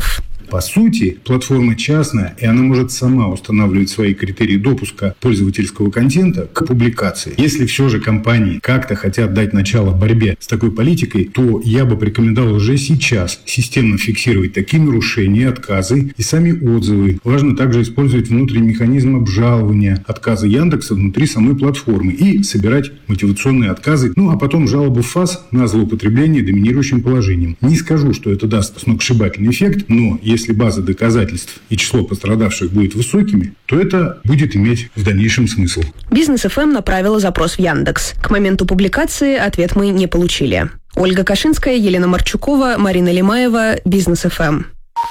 По сути, платформа частная, и она может сама устанавливать свои критерии допуска пользовательского контента к публикации. Если все же компании как-то хотят дать начало борьбе с такой политикой, то я бы порекомендовал уже сейчас системно фиксировать такие нарушения, отказы и сами отзывы. Важно также использовать внутренний механизм обжалования отказа Яндекса внутри самой платформы и собирать мотивационные отказы, ну а потом жалобу в ФАС на злоупотребление доминирующим положением. Не скажу, что это даст сногсшибательный эффект, но если база доказательств и число пострадавших будет высокими, то это будет иметь в дальнейшем смысл. Бизнес эф эм направила запрос в Яндекс. К моменту публикации ответ мы не получили. Ольга Кашинская, Елена Марчукова, Марина Лимаева, Бизнес эф эм.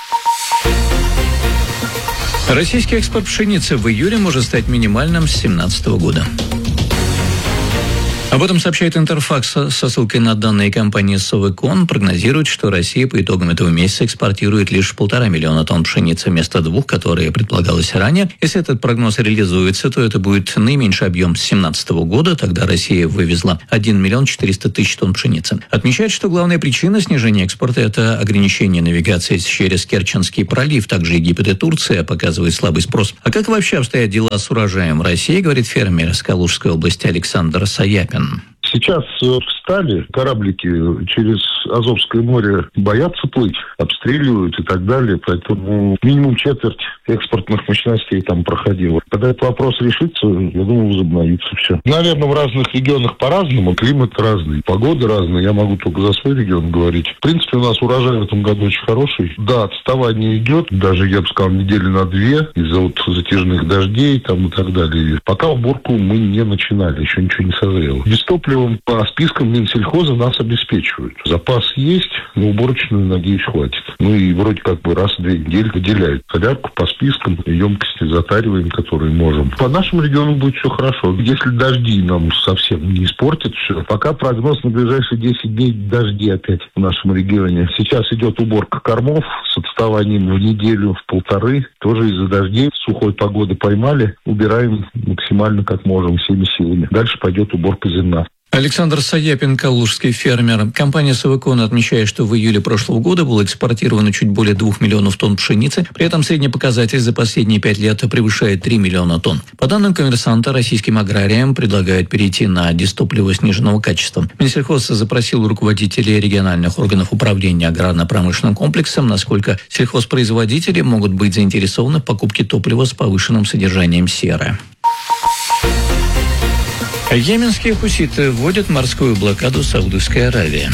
Российский экспорт пшеницы в июле может стать минимальным с две тысячи семнадцатого года. Об этом сообщает Интерфакс со ссылкой на данные компании Совекон. Прогнозирует, что Россия по итогам этого месяца экспортирует лишь полтора миллиона тонн пшеницы вместо двух, которые предполагалось ранее. Если этот прогноз реализуется, то это будет наименьший объем с две тысячи семнадцатого года. Тогда Россия вывезла один миллион четыреста тысяч тонн пшеницы. Отмечает, что главная причина снижения экспорта – это ограничение навигации через Керченский пролив. Также Египет и Турция показывают слабый спрос. А как вообще обстоят дела с урожаем в России, говорит фермер из Калужской области Александр Саяпин. Сейчас встали, кораблики через Азовское море боятся плыть, обстреливают и так далее, поэтому минимум четверть экспортных мощностей там проходило. Когда этот вопрос решится, я думаю, возобновится все. Наверное, в разных регионах по-разному, климат разный, погода разная, я могу только за свой регион говорить. В принципе, у нас урожай в этом году очень хороший. Да, отставание идет, даже, я бы сказал, недели на две, из-за вот затяжных дождей там и так далее. Пока уборку мы не начинали, еще ничего не созрело. Без топлива по спискам Минсельхоза нас обеспечивают. Запас есть, но уборочную, надеюсь, хватит. Ну и вроде как бы раз в две недели выделяют солярку по спискам, емкости затариваем, которые можем. По нашему региону будет все хорошо. Если дожди нам совсем не испортят все. Пока прогноз на ближайшие десять дней дожди опять в нашем регионе. Сейчас идет уборка кормов с отставанием в неделю, в полторы. Тоже из-за дождей, сухой погоды поймали. Убираем максимально как можем, всеми силами. Дальше пойдет уборка зерна. Александр Саяпин, калужский фермер. Компания Совекон отмечает, что в июле прошлого года было экспортировано чуть более двух миллионов тонн пшеницы. При этом средний показатель за последние пять лет превышает три миллиона тонн. По данным Коммерсанта, российским аграриям предлагают перейти на дистопливо сниженного качества. Минсельхоз запросил у руководителей региональных органов управления аграрно-промышленным комплексом, насколько сельхозпроизводители могут быть заинтересованы в покупке топлива с повышенным содержанием серы. Йеменские хуситы вводят морскую блокаду Саудовской Аравии.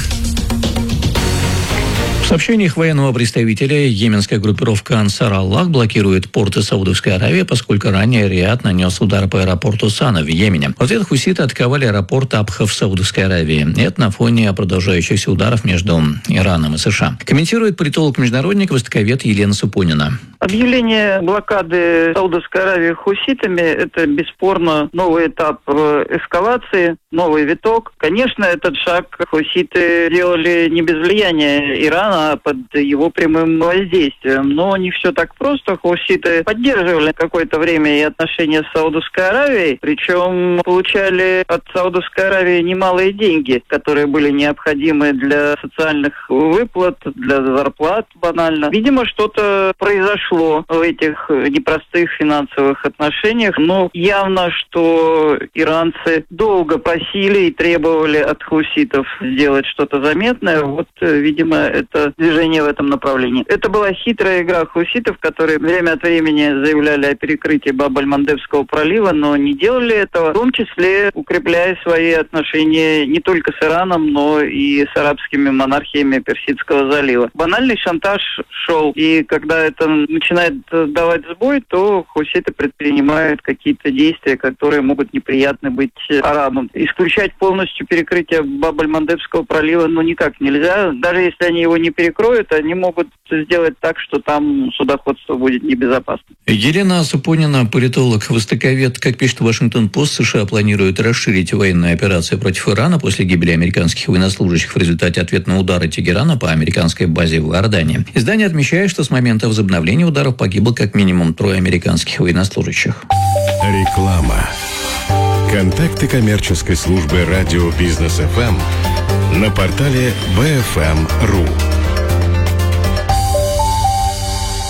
В сообщениях военного представителя йеменская группировка Ансар Аллах блокирует порты Саудовской Аравии, поскольку ранее Риад нанес удар по аэропорту Сана в Йемене. В ответ хуситы атаковали аэропорт Абха в Саудовской Аравии. Это на фоне продолжающихся ударов между Ираном и США. Комментирует политолог-международник, востоковед Елена Супонина. Объявление блокады Саудовской Аравии хуситами – это бесспорно новый этап эскалации, новый виток. Конечно, этот шаг хуситы делали не без влияния Ирана, а под его прямым воздействием. Но не все так просто. Хуситы поддерживали какое-то время и отношения с Саудовской Аравией, причем получали от Саудовской Аравии немалые деньги, которые были необходимы для социальных выплат, для зарплат банально. Видимо, что-то произошло в этих непростых финансовых отношениях, но явно, что иранцы долго просили и требовали от хуситов сделать что-то заметное. Вот, видимо, это движение в этом направлении. Это была хитрая игра хуситов, которые время от времени заявляли о перекрытии Баб-аль-Мандебского пролива, но не делали этого, в том числе укрепляя свои отношения не только с Ираном, но и с арабскими монархиями Персидского залива. Банальный шантаж шел, и когда это начинает давать сбой, то хуситы предпринимают какие-то действия, которые могут неприятны быть арабам. Исключать полностью перекрытие Баб-аль-Мандебского пролива ну никак нельзя. Даже если они его не перекроют, они могут сделать так, что там судоходство будет небезопасно. Елена Супонина, политолог, востоковед. Как пишет Вашингтон-Пост, США планируют расширить военную операцию против Ирана после гибели американских военнослужащих в результате ответного удара Тегерана по американской базе в Иордании. Издание отмечает, что с момента возобновления ударов погибло как минимум трое американских военнослужащих. Реклама. Контакты коммерческой службы радио Бизнес эф эм на портале би эф эм точка ру.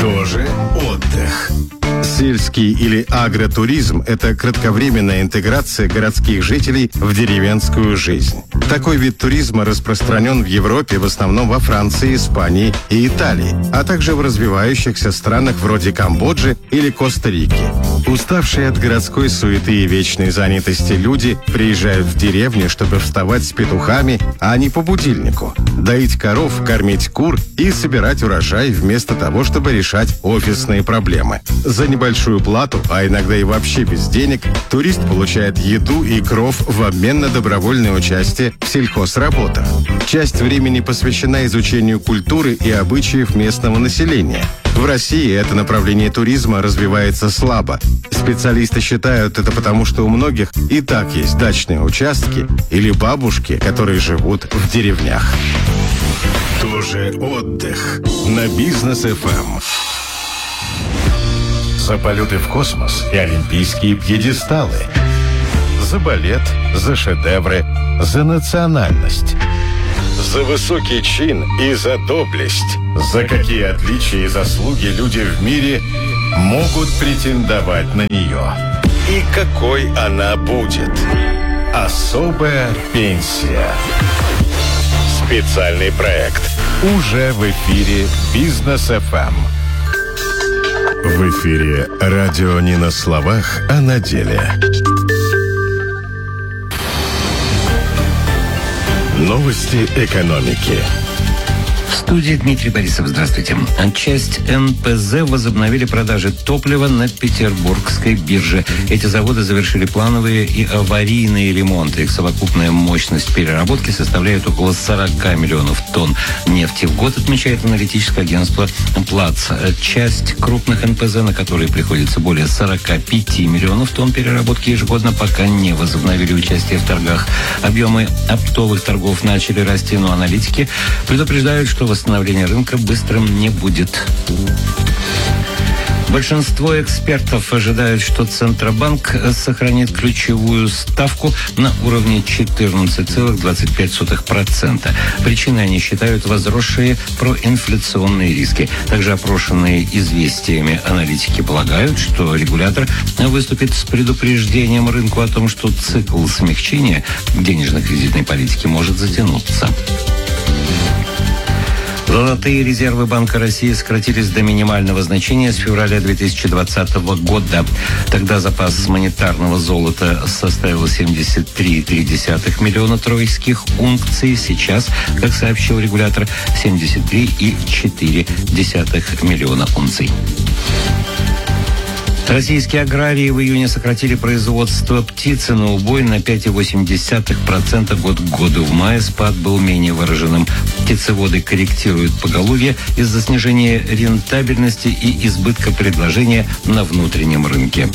Тоже отдых. Сельский или агротуризм – это кратковременная интеграция городских жителей в деревенскую жизнь. Такой вид туризма распространен в Европе, в основном во Франции, Испании и Италии, а также в развивающихся странах вроде Камбоджи или Коста-Рики. Уставшие от городской суеты и вечной занятости люди приезжают в деревню, чтобы вставать с петухами, а не по будильнику, доить коров, кормить кур и собирать урожай вместо того, чтобы решать офисные проблемы. За небольшую плату, а иногда и вообще без денег, турист получает еду и кров в обмен на добровольное участие в сельхозработах. Часть времени посвящена изучению культуры и обычаев местного населения. В России это направление туризма развивается слабо. Специалисты считают это потому, что у многих и так есть дачные участки или бабушки, которые живут в деревнях. Тоже отдых на Бизнес-эф эм. За полеты в космос и олимпийские пьедесталы. За балет, за шедевры, за национальность. За высокий чин и за доблесть. За какие отличия и заслуги люди в мире могут претендовать на нее. И какой она будет. Особая пенсия. Специальный проект. Уже в эфире Бизнес-эф эм. В эфире радио не на словах, а на деле. Новости экономики. В студии Дмитрий Борисов. Здравствуйте. Часть эн пэ зэ возобновили продажи топлива на Петербургской бирже. Эти заводы завершили плановые и аварийные ремонты. Их совокупная мощность переработки составляет около сорок миллионов тонн нефти в год, отмечает аналитическое агентство Плац. Часть крупных эн пэ зэ, на которые приходится более сорок пять миллионов тонн переработки ежегодно, пока не возобновили участие в торгах. Объемы оптовых торгов начали расти, но аналитики предупреждают, что восстановление рынка быстрым не будет. Большинство экспертов ожидают, что Центробанк сохранит ключевую ставку на уровне четырнадцать целых двадцать пять сотых процента. Причиной они считают возросшие проинфляционные риски. Также опрошенные известиями аналитики полагают, что регулятор выступит с предупреждением рынку о том, что цикл смягчения денежно-кредитной политики может затянуться. Золотые резервы Банка России сократились до минимального значения с февраля две тысячи двадцатого года. Тогда запас монетарного золота составил семьдесят три целых три десятых миллиона тройских унций. Сейчас, как сообщил регулятор, семьдесят три целых четыре десятых миллиона унций. Российские аграрии в июне сократили производство птицы на убой на пять целых восемь десятых процента год к году. В мае спад был менее выраженным. Птицеводы корректируют поголовье из-за снижения рентабельности и избытка предложения на внутреннем рынке.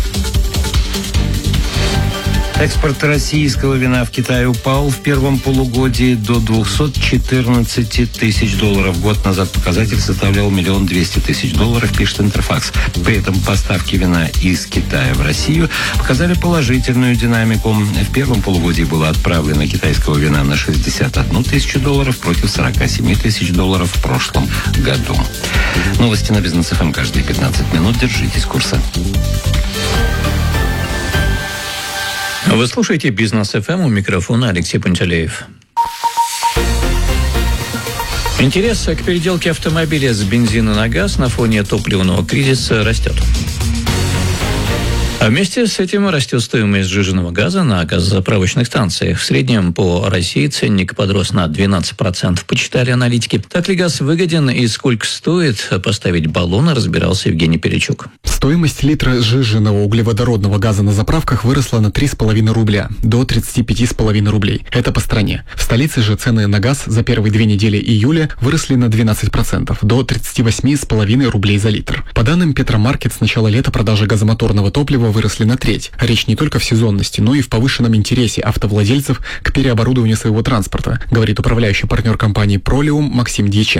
Экспорт российского вина в Китай упал в первом полугодии до двухсот четырнадцати тысяч долларов. Год назад показатель составлял миллион двести тысяч долларов, пишет Интерфакс. При этом поставки вина из Китая в Россию показали положительную динамику. В первом полугодии было отправлено китайского вина на шестьдесят одну тысячу долларов против сорока семи тысяч долларов в прошлом году. Новости на Бизнес-эф эм каждые пятнадцать минут. Держитесь курса. Вы слушаете Бизнес-эф эм, у микрофона Алексей Пантелеев. Интерес к переделке автомобиля с бензина на газ на фоне топливного кризиса растет. А вместе с этим растет стоимость сжиженного газа на газозаправочных станциях. В среднем по России ценник подрос на двенадцать процентов, почитали аналитики. Так ли газ выгоден и сколько стоит поставить баллон, разбирался Евгений Перечук. Стоимость литра сжиженного углеводородного газа на заправках выросла на три с половиной рубля до тридцати пяти с половиной рублей. Это по стране. В столице же цены на газ за первые две недели июля выросли на двенадцать процентов до тридцати восьми с половиной рублей за литр. По данным Петромаркет, с начала лета продажи газомоторного топлива выросли на треть. Речь не только в сезонности, но и в повышенном интересе автовладельцев к переоборудованию своего транспорта, говорит управляющий партнер компании «Пролиум» Максим Дьяченко.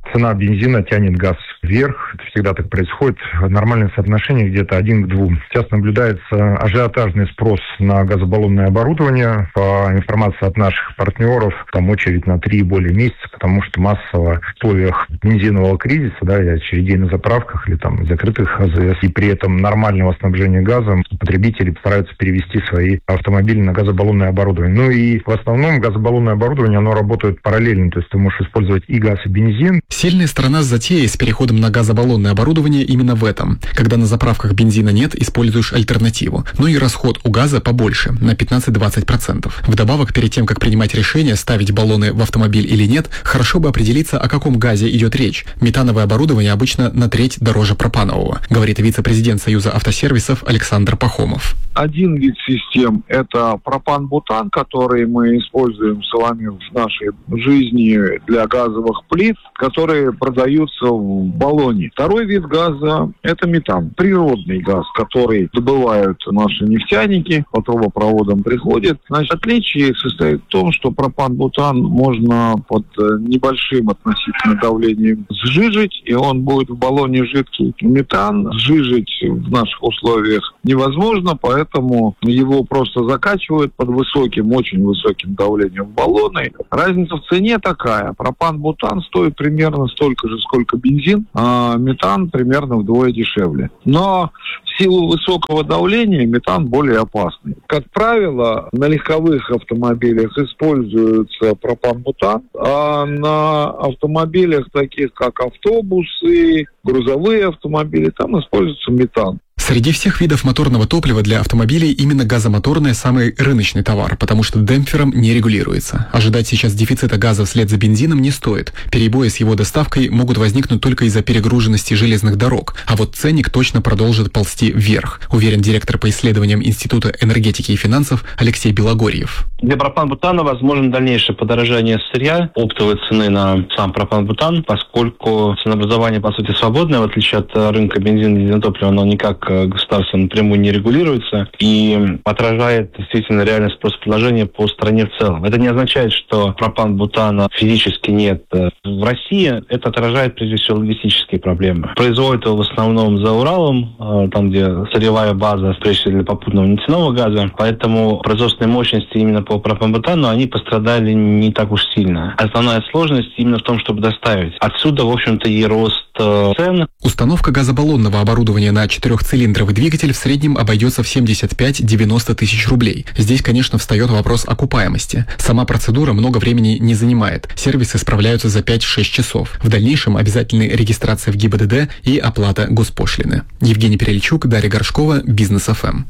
цена бензина тянет газ вверх. Это всегда так происходит. Нормальное соотношение где-то один к двум. Сейчас наблюдается ажиотажный спрос на газобаллонное оборудование. По информации от наших партнеров, там очередь на три и более месяца, потому что массово в условиях бензинового кризиса, да, и очередей на заправках или там закрытых АЗС, и при этом нормального снабжения газом, потребители стараются перевести свои автомобили на газобаллонное оборудование. Ну и в основном газобаллонное оборудование, оно работает параллельно, то есть ты можешь использовать и газ, и бензин. Сильная сторона затеи с переходом на газобаллонное оборудование именно в этом. Когда на заправках бензина нет, используешь альтернативу. Но и расход у газа побольше, на пятнадцать-двадцать процентов. Вдобавок, перед тем, как принимать решение, ставить баллоны в автомобиль или нет, хорошо бы определиться, о каком газе идет речь. Метановое оборудование обычно на треть дороже пропанового, говорит вице-президент Союза автосервисов Александр Пахомов. Один вид систем – это пропан-бутан, который мы используем с вами в нашей жизни для газовых плит, которые продаются в баллоне. Второй вид газа – это метан, природный газ, который добывают наши нефтяники, по трубопроводам приходит. Значит, отличие состоит в том, что пропан-бутан можно под небольшим относительно давлением сжижить, и он будет в баллоне жидкий. Метан сжижить в наших условиях невозможно, поэтому его просто закачивают под высоким, очень высоким давлением в баллоны. Разница в цене такая. Пропан-бутан стоит примерно столько же, сколько бензин, а метан примерно вдвое дешевле. Но в силу высокого давления метан более опасный. Как правило, на легковых автомобилях используется пропан-бутан, а на автомобилях, таких как автобусы, грузовые автомобили, там используется метан. Среди всех видов моторного топлива для автомобилей именно газомоторное самый рыночный товар, потому что демпфером не регулируется. Ожидать сейчас дефицита газа вслед за бензином не стоит. Перебои с его доставкой могут возникнуть только из-за перегруженности железных дорог, а вот ценник точно продолжит ползти вверх, уверен директор по исследованиям Института энергетики и финансов Алексей Белогорьев. Для пропан-бутана возможно дальнейшее подорожание сырья, оптовой цены на сам пропан-бутан, поскольку ценообразование, по сути, свободное, в отличие от рынка бензина и дизельного топлива, оно никак государство напрямую не регулируется и отражает действительно реальный спрос предложения по стране в целом. Это не означает, что пропан-бутана физически нет в России. Это отражает, прежде всего, логистические проблемы. Производят его в основном за Уралом, там, где сырьевая база, прежде всего, для попутного нефтяного газа. Поэтому производственные мощности именно по пропан-бутану, они пострадали не так уж сильно. Основная сложность именно в том, чтобы доставить. Отсюда, в общем-то, и рост цен. Установка газобаллонного оборудования на четырехцилиндровый двигатель в среднем обойдется в семьдесят пять - девяносто тысяч рублей. Здесь, конечно, встает вопрос окупаемости. Сама процедура много времени не занимает. Сервисы справляются за пять-шесть часов. В дальнейшем обязательны регистрация в ГИБДД и оплата госпошлины. Евгений Перельчук, Дарья Горшкова, Бизнес эф эм.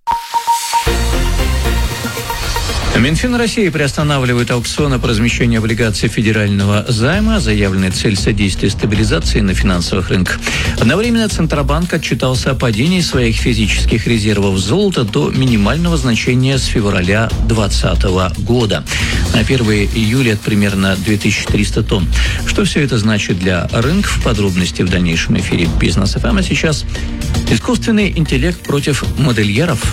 Минфин России приостанавливает аукционы по размещению облигаций федерального займа. Заявленная цель содействия стабилизации на финансовых рынках. Одновременно Центробанк отчитался о падении своих физических резервов золота до минимального значения с февраля двадцатого года. На первое июля это примерно две тысячи триста тонн. Что все это значит для рынков? Подробности в дальнейшем эфире Бизнес эф эм. А сейчас искусственный интеллект против модельеров.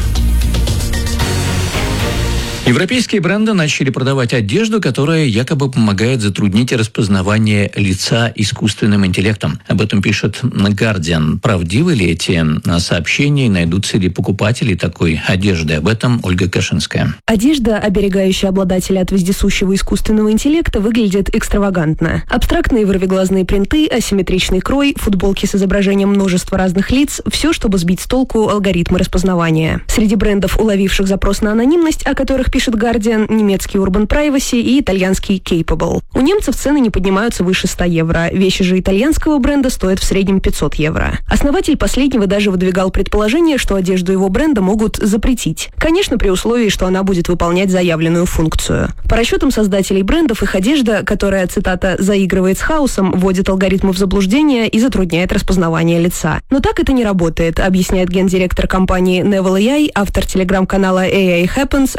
Европейские бренды начали продавать одежду, которая якобы помогает затруднить распознавание лица искусственным интеллектом. Об этом пишет Guardian. Правдивы ли эти сообщения и найдутся ли покупатели такой одежды? Об этом Ольга Кашинская. Одежда, оберегающая обладателя от вездесущего искусственного интеллекта, выглядит экстравагантно. Абстрактные вырвиглазные принты, асимметричный крой, футболки с изображением множества разных лиц – все, чтобы сбить с толку алгоритмы распознавания. Среди брендов, уловивших запрос на анонимность, о которых пишет Guardian, немецкий Urban Privacy и итальянский Capable. У немцев цены не поднимаются выше ста евро. Вещи же итальянского бренда стоят в среднем пятьсот евро. Основатель последнего даже выдвигал предположение, что одежду его бренда могут запретить. Конечно, при условии, что она будет выполнять заявленную функцию. По расчетам создателей брендов, их одежда, которая, цитата, «заигрывает с хаосом», вводит алгоритмы в заблуждение и затрудняет распознавание лица. Но так это не работает, объясняет гендиректор компании Neville эй ай, автор телеграм-канала эй ай Happens Алексей Хохлов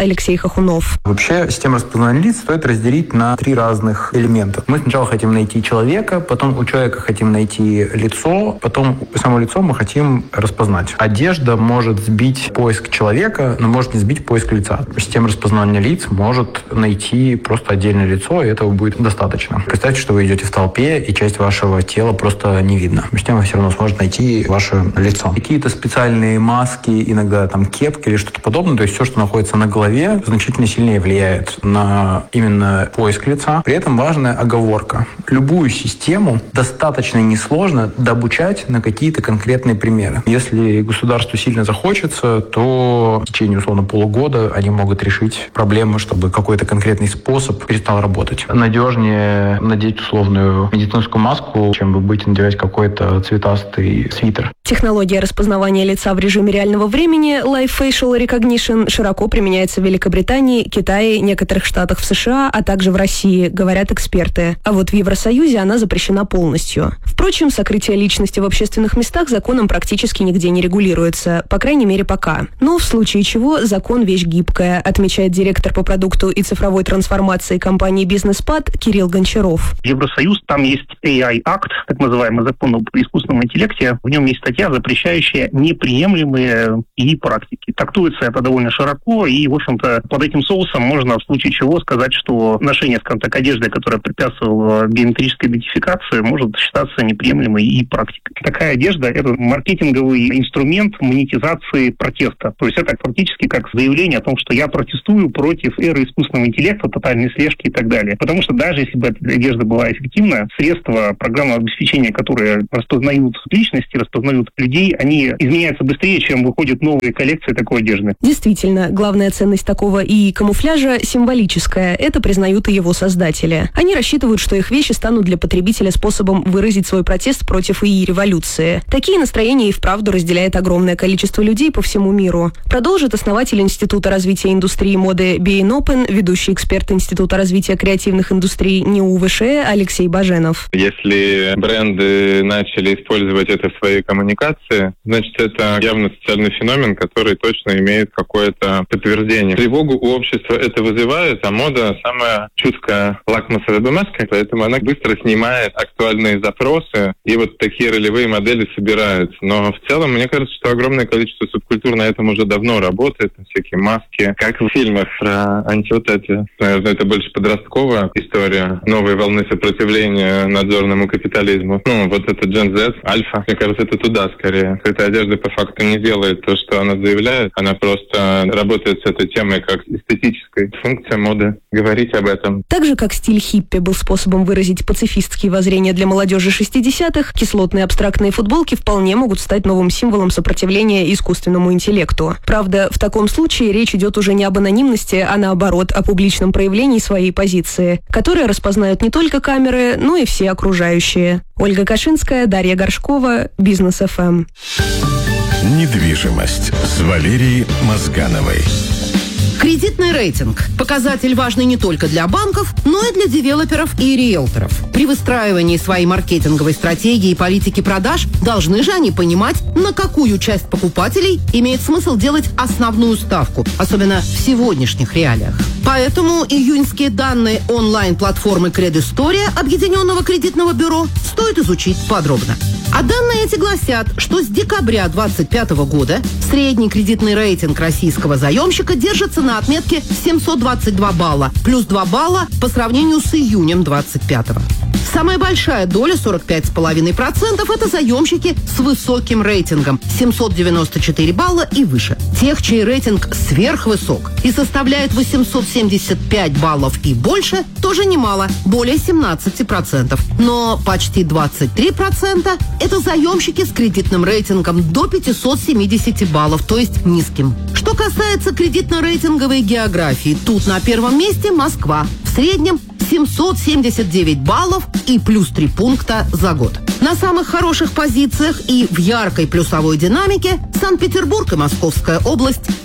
Хохунов. Вообще, систему распознавания лиц стоит разделить на три разных элемента. Мы сначала хотим найти человека, потом у человека хотим найти лицо, потом само лицо мы хотим распознать. Одежда может сбить поиск человека, но может не сбить поиск лица. Система распознавания лиц может найти просто отдельное лицо, и этого будет достаточно. Представьте, что вы идете в толпе, и часть вашего тела просто не видно. Система все равно сможет найти ваше лицо. Какие-то специальные маски, иногда там кепки или что-то подобное, то есть все, что находится на голове, значительно сильнее влияет на именно поиск лица. При этом важная оговорка. Любую систему достаточно несложно дообучать на какие-то конкретные примеры. Если государству сильно захочется, то в течение, условно, полугода они могут решить проблему, чтобы какой-то конкретный способ перестал работать. Надежнее надеть условную медицинскую маску, чем вы будете надевать какой-то цветастый свитер. Технология распознавания лица в режиме реального времени Live Facial Recognition широко применяется в Великобритании, Китае, некоторых штатах в США, а также в России, говорят эксперты. А вот в Евросоюзе она запрещена полностью. Впрочем, сокрытие личности в общественных местах законом практически нигде не регулируется, по крайней мере пока. Но в случае чего закон вещь гибкая, отмечает директор по продукту и цифровой трансформации компании «Бизнеспад» Кирилл Гончаров. Евросоюз, там есть эй ай-акт, так называемый закон об искусственном интеллекте. В нем есть статья, запрещающая неприемлемые и практики. Трактуется это довольно широко, и, в общем-то, под этим соусом можно в случае чего сказать, что ношение, скажем так, одежды, которая препятствовала биометрической идентификации, может считаться неприемлемой и практикой. Такая одежда – это маркетинговый инструмент монетизации протеста. То есть это фактически как заявление о том, что я протестую против эры искусственного интеллекта, тотальной слежки и так далее. Потому что даже если бы эта одежда была эффективна, средства программного обеспечения, которые распознают личности, распознают людей, они изменяются быстрее, чем выходят новые коллекции такой одежды. Действительно, главная ценность такого ИИ камуфляжа символическая. Это признают и его создатели. Они рассчитывают, что их вещи станут для потребителя способом выразить свой протест против ИИ-революции. Такие настроения и вправду разделяет огромное количество людей по всему миру. Продолжит основатель Института развития индустрии моды би эн Open, ведущий эксперт Института развития креативных индустрий НИУ ВШЭ Алексей Баженов. Если бренды начали использовать это в своей коммуникации, значит, это явно социальный феномен, который точно имеет какое-то подтверждение. Тревогу у общества это вызывает, а мода самая чуткая лакмусовая бумажка, поэтому она быстро снимает актуальные запросы, и вот такие ролевые модели собираются. Но в целом, мне кажется, что огромное количество субкультур на этом уже давно работает, всякие маски, как в фильмах про антиутопию. Наверное, это больше подростковая история, новые волны сопротивления надзорному капитализму. Ну, вот это Gen Z, Альфа, мне кажется, это туда скорее. Эта одежда по факту не делает то, что она заявляет, она просто работает с этой темой как эстетической. Функция моды — говорить об этом. Так же, как стиль хиппи был способом выразить пацифистские воззрения для молодежи шестидесятых, кислотные абстрактные футболки вполне могут стать новым символом сопротивления искусственному интеллекту. Правда, в таком случае речь идет уже не об анонимности, а наоборот, о публичном проявлении своей позиции, которые распознают не только камеры, но и все окружающие. Ольга Кашинская, Дарья Горшкова, Бизнес эф эм. Недвижимость с Валерией Мозгановой. Кредитный рейтинг – показатель важный не только для банков, но и для девелоперов и риэлторов. При выстраивании своей маркетинговой стратегии и политики продаж должны же они понимать, на какую часть покупателей имеет смысл делать основную ставку, особенно в сегодняшних реалиях. Поэтому июньские данные онлайн-платформы «Кредистория» Объединенного кредитного бюро стоит изучить подробно. А данные эти гласят, что с декабря две тысячи двадцать пятого года средний кредитный рейтинг российского заемщика держится на отметке семьсот двадцать два балла, плюс два балла по сравнению с июнем двадцать пятого. Самая большая доля, сорок пять целых пять десятых процента, это заемщики с высоким рейтингом, семьсот девяносто четыре балла и выше. Тех, чей рейтинг сверхвысок и составляет восемьсот семьдесят пять баллов и больше, тоже немало, более семнадцать процентов. Но почти двадцать три процента это заемщики с кредитным рейтингом до пятьсот семьдесят баллов, то есть низким. Что касается кредитно-рейтинговой географии, тут на первом месте Москва. В среднем семьсот семьдесят девять баллов и плюс три пункта за год. На самых хороших позициях и в яркой плюсовой динамике Санкт-Петербург и Московская область.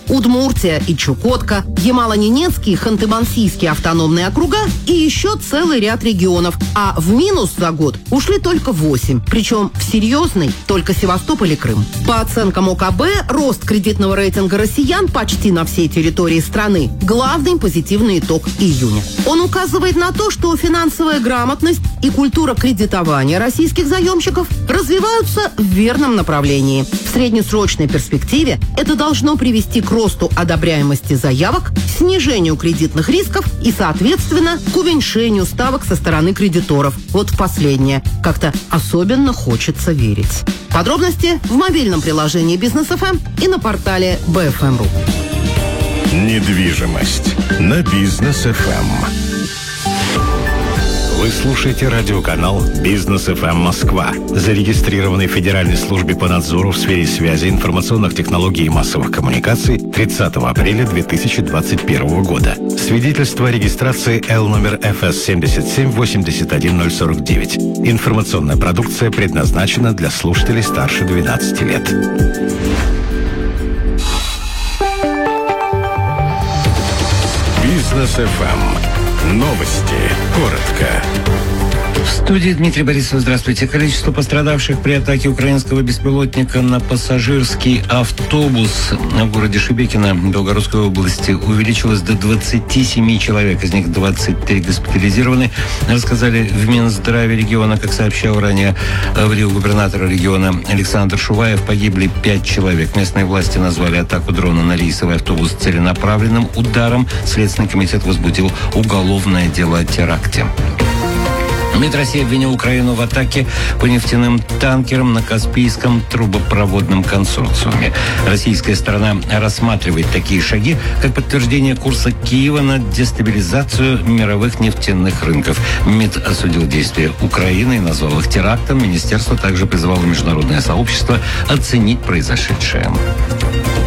Удмуртия и Чукотка, Ямало-Ненецкий и Ханты-Мансийский автономные округа и еще целый ряд регионов. А в минус за год ушли только восемь. Причем в серьезный только Севастополь и Крым. По оценкам о ка бэ, рост кредитного рейтинга россиян почти на всей территории страны – главный позитивный итог июня. Он указывает на то, что финансовая грамотность и культура кредитования российских заемщиков развиваются в верном направлении. В среднесрочной перспективе это должно привести к росту одобряемости заявок, снижению кредитных рисков и, соответственно, к уменьшению ставок со стороны кредиторов. Вот в последнее как-то особенно хочется верить. Подробности в мобильном приложении Бизнес эф эм и на портале би эф эм точка ру. Недвижимость на Бизнес эф эм. Вы слушаете радиоканал Бизнес эф эм Москва, зарегистрированный в Федеральной службе по надзору в сфере связи, информационных технологий и массовых коммуникаций тридцатого апреля две тысячи двадцать первого года. Свидетельство о регистрации Л номер эф эс семь семь восемь один ноль сорок девять. Информационная продукция предназначена для слушателей старше двенадцати лет. Бизнес эф эм. Новости. Коротко. В студии Дмитрий Борисов. Здравствуйте. Количество пострадавших при атаке украинского беспилотника на пассажирский автобус в городе Шебекино Белгородской области увеличилось до двадцати семи человек. Из них двадцать три госпитализированы. Рассказали в Минздраве региона, как сообщал ранее в Рио губернатор региона Александр Шуваев. Погибли пять человек. Местные власти назвали атаку дрона на рейсовый автобус целенаправленным ударом. Следственный комитет возбудил уголовное дело о теракте. МИД России обвинил Украину в атаке по нефтяным танкерам на Каспийском трубопроводном консорциуме. Российская сторона рассматривает такие шаги, как подтверждение курса Киева на дестабилизацию мировых нефтяных рынков. МИД осудил действия Украины и назвал их терактом. Министерство также призвало международное сообщество оценить произошедшее.